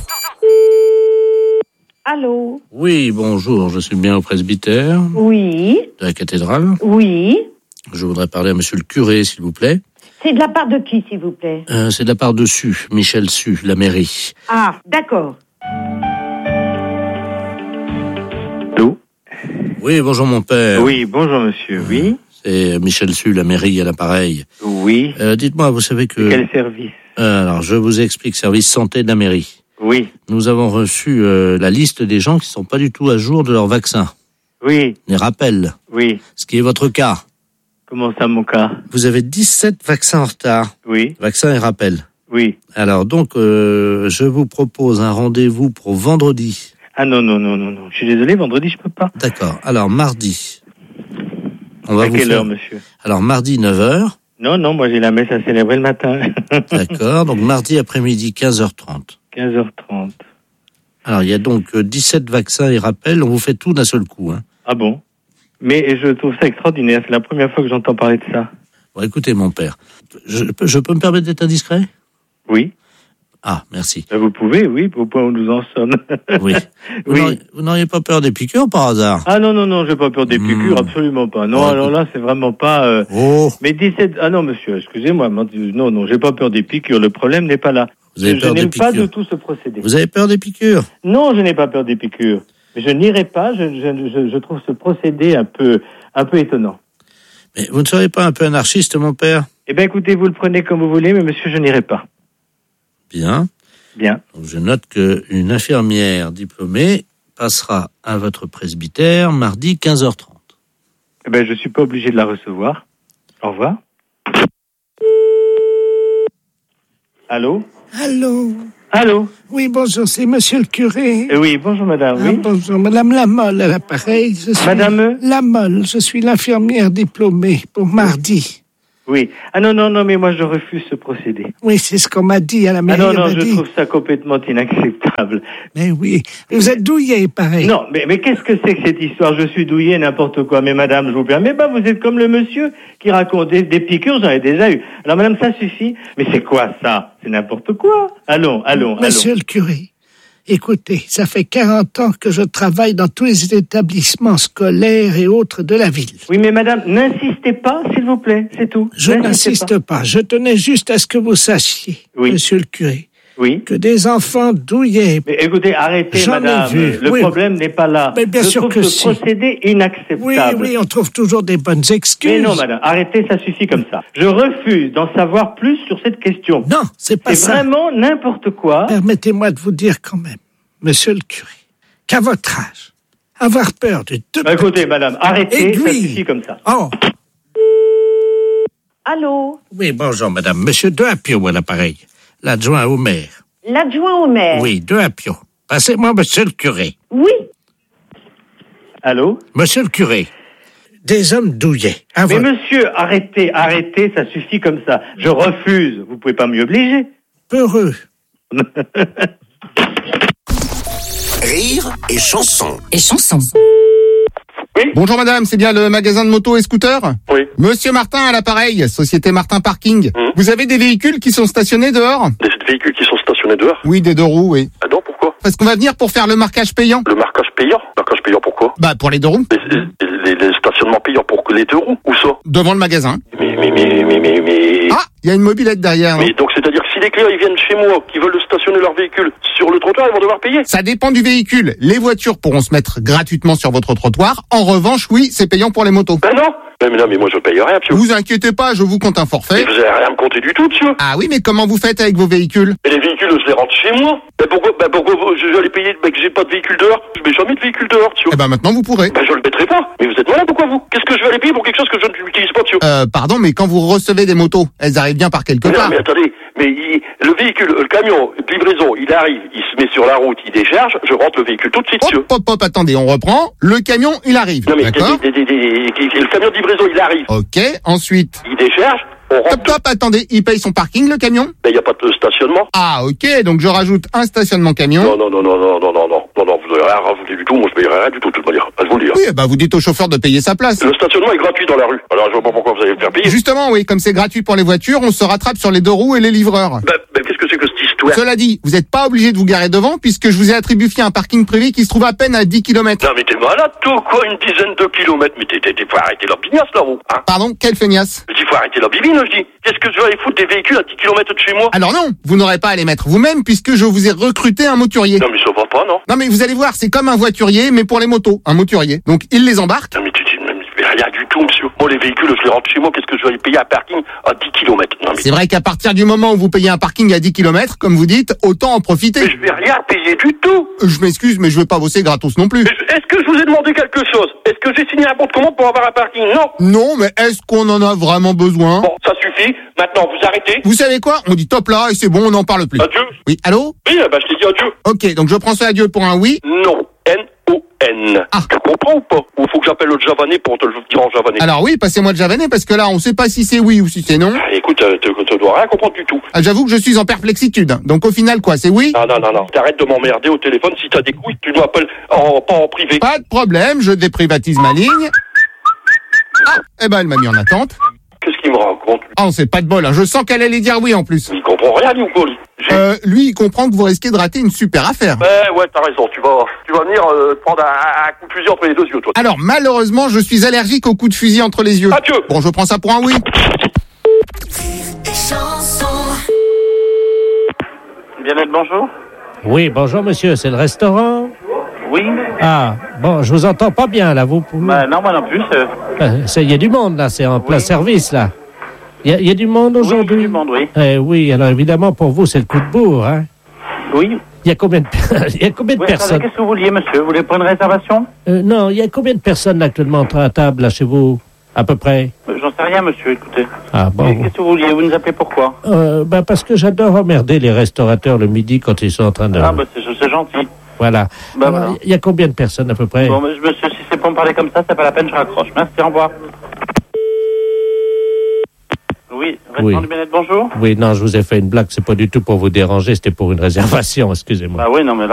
Speaker 10: Allô?
Speaker 5: Oui, bonjour, je suis bien au presbytère
Speaker 10: Oui.
Speaker 5: de la cathédrale.
Speaker 10: Oui.
Speaker 5: Je voudrais parler à monsieur le curé, s'il vous plaît.
Speaker 10: C'est de la part de qui, s'il vous plaît?
Speaker 5: Euh, c'est de la part de Su, Michel Su, la mairie.
Speaker 10: Ah, d'accord.
Speaker 4: Allô?
Speaker 5: Oui, bonjour mon père.
Speaker 4: Oui, bonjour monsieur, oui.
Speaker 5: C'est Michel Su, la mairie à l'appareil.
Speaker 4: Oui.
Speaker 5: Euh, dites-moi, vous savez que...
Speaker 4: Quel service?
Speaker 5: Euh, alors, je vous explique, service santé de la mairie.
Speaker 4: Oui.
Speaker 5: Nous avons reçu euh, la liste des gens qui sont pas du tout à jour de leur vaccin.
Speaker 4: Oui.
Speaker 5: Les rappels.
Speaker 4: Oui.
Speaker 5: Ce qui est votre cas.
Speaker 4: Comment ça, mon cas?
Speaker 5: Vous avez dix-sept vaccins en retard.
Speaker 4: Oui.
Speaker 5: Vaccins et rappels.
Speaker 4: Oui.
Speaker 5: Alors donc, euh, je vous propose un rendez-vous pour vendredi.
Speaker 4: Ah non, non, non, non, non. Je suis désolé, vendredi, je peux pas.
Speaker 5: D'accord. Alors, mardi. On va
Speaker 4: à
Speaker 5: vous
Speaker 4: quelle
Speaker 5: faire...
Speaker 4: heure, monsieur?
Speaker 5: Alors, mardi, neuf heures.
Speaker 4: Non, non, moi j'ai la messe à célébrer le matin.
Speaker 5: D'accord. Donc, mardi après-midi, quinze heures trente.
Speaker 4: quinze heures trente.
Speaker 5: Alors, il y a donc dix-sept vaccins et rappels. On vous fait tout d'un seul coup. Hein.
Speaker 4: Ah bon? Mais je trouve ça extraordinaire. C'est la première fois que j'entends parler de ça.
Speaker 5: Bon, écoutez, mon père, je, je peux me permettre d'être indiscret?
Speaker 4: Oui.
Speaker 5: Ah, merci.
Speaker 4: Ben, vous pouvez, oui, au point où nous en sommes.
Speaker 5: Oui. Vous,
Speaker 4: oui.
Speaker 5: n'auriez, vous n'auriez pas peur des piqûres par hasard?
Speaker 4: Ah non, non, non, j'ai pas peur des piqûres, mmh. absolument pas. Non, oh, alors là, c'est vraiment pas... Euh...
Speaker 5: Oh.
Speaker 4: Mais dix-sept... Ah non, monsieur, excusez-moi. Non, non, j'ai pas peur des piqûres. Le problème n'est pas là.
Speaker 5: Vous avez
Speaker 4: je
Speaker 5: peur
Speaker 4: je
Speaker 5: des
Speaker 4: n'aime
Speaker 5: piqûres.
Speaker 4: pas du tout ce procédé.
Speaker 5: Vous avez peur des piqûres?
Speaker 4: Non, je n'ai pas peur des piqûres. Mais je n'irai pas. Je, je, je, je trouve ce procédé un peu, un peu étonnant.
Speaker 5: Mais vous ne seriez pas un peu anarchiste, mon père?
Speaker 4: Eh bien, écoutez, vous le prenez comme vous voulez, mais monsieur, je n'irai pas.
Speaker 5: Bien.
Speaker 4: Bien.
Speaker 5: Donc, je note qu'une infirmière diplômée passera à votre presbytère mardi quinze heures trente.
Speaker 4: Eh bien, je ne suis pas obligé de la recevoir. Au revoir. Allô?
Speaker 5: Allô?
Speaker 4: Allô?
Speaker 5: Oui, bonjour, c'est monsieur le curé.
Speaker 4: Euh, Oui, bonjour madame,
Speaker 5: Ah,
Speaker 4: oui.
Speaker 5: bonjour, madame Lamolle à l'appareil. Je suis
Speaker 4: Madame
Speaker 5: Lamolle, je suis l'infirmière diplômée pour mardi.
Speaker 4: Oui. Ah non, non, non, mais moi je refuse ce procédé.
Speaker 5: Oui, c'est ce qu'on m'a dit à la
Speaker 4: Ah
Speaker 5: mairie.
Speaker 4: non,
Speaker 5: on
Speaker 4: non,
Speaker 5: m'a
Speaker 4: je
Speaker 5: dit.
Speaker 4: trouve ça complètement inacceptable.
Speaker 5: Mais oui, vous êtes douillé, pareil.
Speaker 4: Non, mais, mais qu'est-ce que c'est que cette histoire? Je suis douillé, n'importe quoi. Mais madame, je vous permets pas, vous êtes comme le monsieur qui raconte des, des piqûres, j'en ai déjà eu. Alors madame, ça suffit. Mais c'est quoi ça? C'est n'importe quoi. Allons, allons,
Speaker 5: Monsieur
Speaker 4: allons.
Speaker 5: le curé, écoutez, ça fait quarante ans que je travaille dans tous les établissements scolaires et autres de la ville.
Speaker 4: Oui, mais madame, n'insistez pas, s'il vous plaît, c'est tout.
Speaker 5: Je
Speaker 4: N'insistez
Speaker 5: n'insiste pas. Je tenais juste à ce que vous sachiez,
Speaker 4: Oui.
Speaker 5: monsieur le curé,
Speaker 4: Oui.
Speaker 5: que des enfants douillés...
Speaker 4: Mais écoutez, arrêtez,
Speaker 5: J'en ai
Speaker 4: madame.
Speaker 5: vu,
Speaker 4: Le
Speaker 5: oui.
Speaker 4: problème n'est pas là.
Speaker 5: Mais bien
Speaker 4: je
Speaker 5: sûr
Speaker 4: trouve
Speaker 5: que
Speaker 4: ce
Speaker 5: si.
Speaker 4: procédé inacceptable.
Speaker 5: Oui, oui, on trouve toujours des bonnes excuses.
Speaker 4: Mais non, madame, arrêtez, ça suffit comme ça. Je refuse d'en savoir plus sur cette question.
Speaker 5: Non, c'est pas
Speaker 4: C'est
Speaker 5: ça.
Speaker 4: vraiment n'importe quoi.
Speaker 5: Permettez-moi de vous dire quand même, monsieur le curé, qu'à votre âge, avoir peur de deux...
Speaker 4: Bah, écoutez, madame, arrêtez, ça
Speaker 5: Aiguille.
Speaker 4: suffit comme ça.
Speaker 5: Oh,
Speaker 10: Allô?
Speaker 5: oui, bonjour, madame. Monsieur De Apio à l'appareil. L'adjoint au maire.
Speaker 10: L'adjoint au maire?
Speaker 5: Oui, De Apio. Passez-moi monsieur le curé.
Speaker 10: Oui.
Speaker 4: Allô?
Speaker 5: Monsieur le curé, des hommes douillés. À
Speaker 4: Mais
Speaker 5: votre-
Speaker 4: monsieur, arrêtez, arrêtez, ça suffit comme ça. Je refuse. Vous pouvez pas m'y obliger.
Speaker 5: Peureux.
Speaker 3: Rire et chanson.
Speaker 15: Et chanson.
Speaker 1: Bonjour madame, c'est bien le magasin de motos et scooters?
Speaker 19: Oui.
Speaker 1: Monsieur Martin à l'appareil, Société Martin Parking. Vous avez des véhicules qui sont stationnés dehors?
Speaker 19: Des véhicules qui sont stationnés dehors?
Speaker 1: Oui, des deux roues, oui.
Speaker 19: Ah non, pourquoi?
Speaker 1: Parce qu'on va venir pour faire le marquage payant.
Speaker 19: Le marquage payant? Marquage payant pourquoi?
Speaker 1: Bah, pour les deux roues.
Speaker 19: Les, les, les stationnements payants pour les deux roues? Où ça?
Speaker 1: Devant le magasin.
Speaker 19: Mais, mais, mais, mais, mais, mais...
Speaker 1: Ah, il y a une mobilette derrière. non
Speaker 19: Mais donc, c'est-à-dire que si les clients, ils viennent chez moi, qui veulent stationner leur véhicule sur le trottoir, ils vont devoir payer?
Speaker 1: Ça dépend du véhicule. Les voitures pourront se mettre gratuitement sur votre trottoir. En revanche, oui, c'est payant pour les motos.
Speaker 19: Ben non. Mais non, mais moi, je paye rien, monsieur.
Speaker 1: Vous inquiétez pas, je vous compte un forfait.
Speaker 19: Mais vous avez rien à me compter du tout, monsieur.
Speaker 1: Ah oui, mais comment vous faites avec vos véhicules?
Speaker 19: Mais les véhicules, je les rentre chez moi. Ben pourquoi, ben pourquoi je vais aller payer, ben que j'ai pas de véhicule dehors? Je mets jamais de véhicule dehors, monsieur.
Speaker 1: Eh ben maintenant vous pourrez.
Speaker 19: Ben je le mettrai pas. Mais vous êtes malade ou quoi, vous? Qu'est-ce que je vais aller payer pour quelque chose que je n'utilise pas, monsieur?
Speaker 1: Euh, pardon, mais quand vous recevez des motos, elles arrivent bien par quelque
Speaker 19: Mais non,
Speaker 1: part.
Speaker 19: mais attendez, mais il- le véhicule, le camion de livraison, il arrive, il se met sur la route, il décharge, je rentre le véhicule tout de suite, monsieur.
Speaker 1: Hop, hop, hop, attendez, on reprend. Le camion, il arrive.
Speaker 19: Non mais
Speaker 1: D'accord?
Speaker 19: des- des- des- des- des- le camion de livraison, il arrive,
Speaker 1: Ok, ensuite.
Speaker 19: il décharge, on rentre.
Speaker 1: Hop, hop, attendez, il paye son parking, le camion?
Speaker 19: Ben il y a pas de stationnement.
Speaker 1: Ah, ok, donc je rajoute un stationnement camion.
Speaker 19: Non, non, non, non, non, non, non, non, non, non, vous n'avez rien rajouté du tout, moi je paye rien du tout, de toute manière, je vous le dire.
Speaker 1: Oui, bah vous dites au chauffeur de payer sa place.
Speaker 19: Le stationnement est gratuit dans la rue, alors je vois pas pourquoi vous allez le faire payer.
Speaker 1: Justement, oui, comme c'est gratuit pour les voitures, on se rattrape sur les deux roues et les livreurs.
Speaker 19: Ben, ben qu'est-ce que c'est que cette histoire?
Speaker 1: Cela dit, vous n'êtes pas obligé de vous garer devant puisque je vous ai attribué un parking privé qui se trouve à peine à dix kilomètres.
Speaker 19: Non mais t'es malade toi ou quoi, une dizaine de kilomètres, mais t'es, t'es, t'es, faut arrêter la bignasse là, vous, hein?
Speaker 1: Pardon, quelle feignasse?
Speaker 19: Je dis, faut arrêter la bibine, je dis. Qu'est-ce que je vais aller foutre des véhicules à dix kilomètres de chez moi?
Speaker 1: Alors non, vous n'aurez pas à les mettre vous-même puisque je vous ai recruté un moturier.
Speaker 19: Non mais ça va pas, non?
Speaker 1: Non mais vous allez voir, c'est comme un voiturier mais pour les motos, un moturier. Donc il les embarque.
Speaker 19: Non mais tu dis, mais rien du tout, monsieur. Moi les véhicules, je les rentre chez moi, qu'est-ce que je vais aller payer un parking à dix kilomètres? Non mais...
Speaker 1: C'est vrai qu'à partir du moment où vous payez un parking à dix kilomètres, comme vous dites, autant en profiter.
Speaker 19: Mais je vais rien payer du tout.
Speaker 1: Je m'excuse, mais je vais pas bosser gratos non plus.
Speaker 19: Mais je- est-ce que je vous ai demandé quelque chose? Est-ce que j'ai signé un bon de commande pour avoir un parking? Non.
Speaker 1: Non, mais est-ce qu'on en a vraiment besoin?
Speaker 19: Bon, ça suffit. Maintenant, vous arrêtez.
Speaker 1: Vous savez quoi? On dit top là et c'est bon, on n'en parle plus.
Speaker 19: Adieu.
Speaker 1: Oui, allô?
Speaker 19: Oui, bah je t'ai dit adieu.
Speaker 1: Ok, donc je prends ce adieu pour un oui.
Speaker 19: Non. N O N.
Speaker 1: Ah.
Speaker 19: Tu comprends ou pas? Ou faut que j'appelle le javanais pour te le dire en javanais?
Speaker 1: Alors oui, passez-moi le javanais parce que là, on sait pas si c'est oui ou si c'est non.
Speaker 19: Ah, écoute, euh, tu tu dois rien comprendre du tout.
Speaker 1: Ah, j'avoue que je suis en perplexitude. Donc au final, quoi, c'est oui?
Speaker 19: Non, non, non, non. T'arrêtes de m'emmerder au téléphone. Si t'as des couilles, tu nous appelles en, pas en privé.
Speaker 1: Pas de problème, je déprivatise ma ligne. Ah, eh ben elle m'a mis en attente.
Speaker 19: Qu'est-ce qu'il me raconte?
Speaker 1: Ah, on sait pas de bol, hein. Je sens qu'elle allait dire oui en plus.
Speaker 19: Il comprend rien, lui, ou quoi, lui? J'ai-
Speaker 1: Euh, lui, il comprend que vous risquez de rater une super affaire.
Speaker 19: Ouais, ouais, t'as raison. Tu vas, tu vas venir euh, te prendre un, un coup de fusil entre les deux yeux, toi.
Speaker 1: Alors malheureusement, je suis allergique au coup de fusil entre les yeux.
Speaker 19: Adieu.
Speaker 1: Bon, je prends ça pour un oui.
Speaker 4: Bien-être, bonjour.
Speaker 5: Oui, bonjour monsieur, c'est le restaurant?
Speaker 4: Oui.
Speaker 5: Ah, bon, je vous entends pas bien là, vous pouvez...
Speaker 4: Bah, non, moi non plus. euh,
Speaker 5: Euh, ça, il y a du monde là, c'est en plein service là. Il y, a- il y a du monde aujourd'hui?
Speaker 4: Oui, du monde, oui.
Speaker 5: Eh oui, alors évidemment pour vous c'est le coup de bourre, hein.
Speaker 4: Oui.
Speaker 5: Il y a combien de, il y a combien de
Speaker 4: Oui, attendez,
Speaker 5: personnes?
Speaker 4: qu'est-ce que vous vouliez, monsieur? Vous voulez prendre une réservation?
Speaker 5: Euh, non, il y a combien de personnes là actuellement à table là chez vous? À peu près.
Speaker 2: J'en sais rien, monsieur, écoutez.
Speaker 5: Ah bon.
Speaker 2: Qu'est-ce que vous vouliez? Vous nous appelez pourquoi?
Speaker 5: euh, bah parce que j'adore emmerder les restaurateurs le midi quand ils sont en train de...
Speaker 2: Ah, bah c'est c'est gentil.
Speaker 5: Voilà.
Speaker 2: Bah,
Speaker 5: Alors,
Speaker 2: voilà.
Speaker 5: il y a combien de personnes à peu près?
Speaker 2: Bon, mais je- monsieur, si c'est pour me parler comme ça, c'est pas la peine, je raccroche. Merci, au revoir. Oui, restaurant
Speaker 5: Oui.
Speaker 2: du Bien-être, bonjour.
Speaker 5: Oui, non, je vous ai fait une blague, c'est pas du tout pour vous déranger, c'était pour une réservation, excusez-moi.
Speaker 2: Bah oui, non, mais là...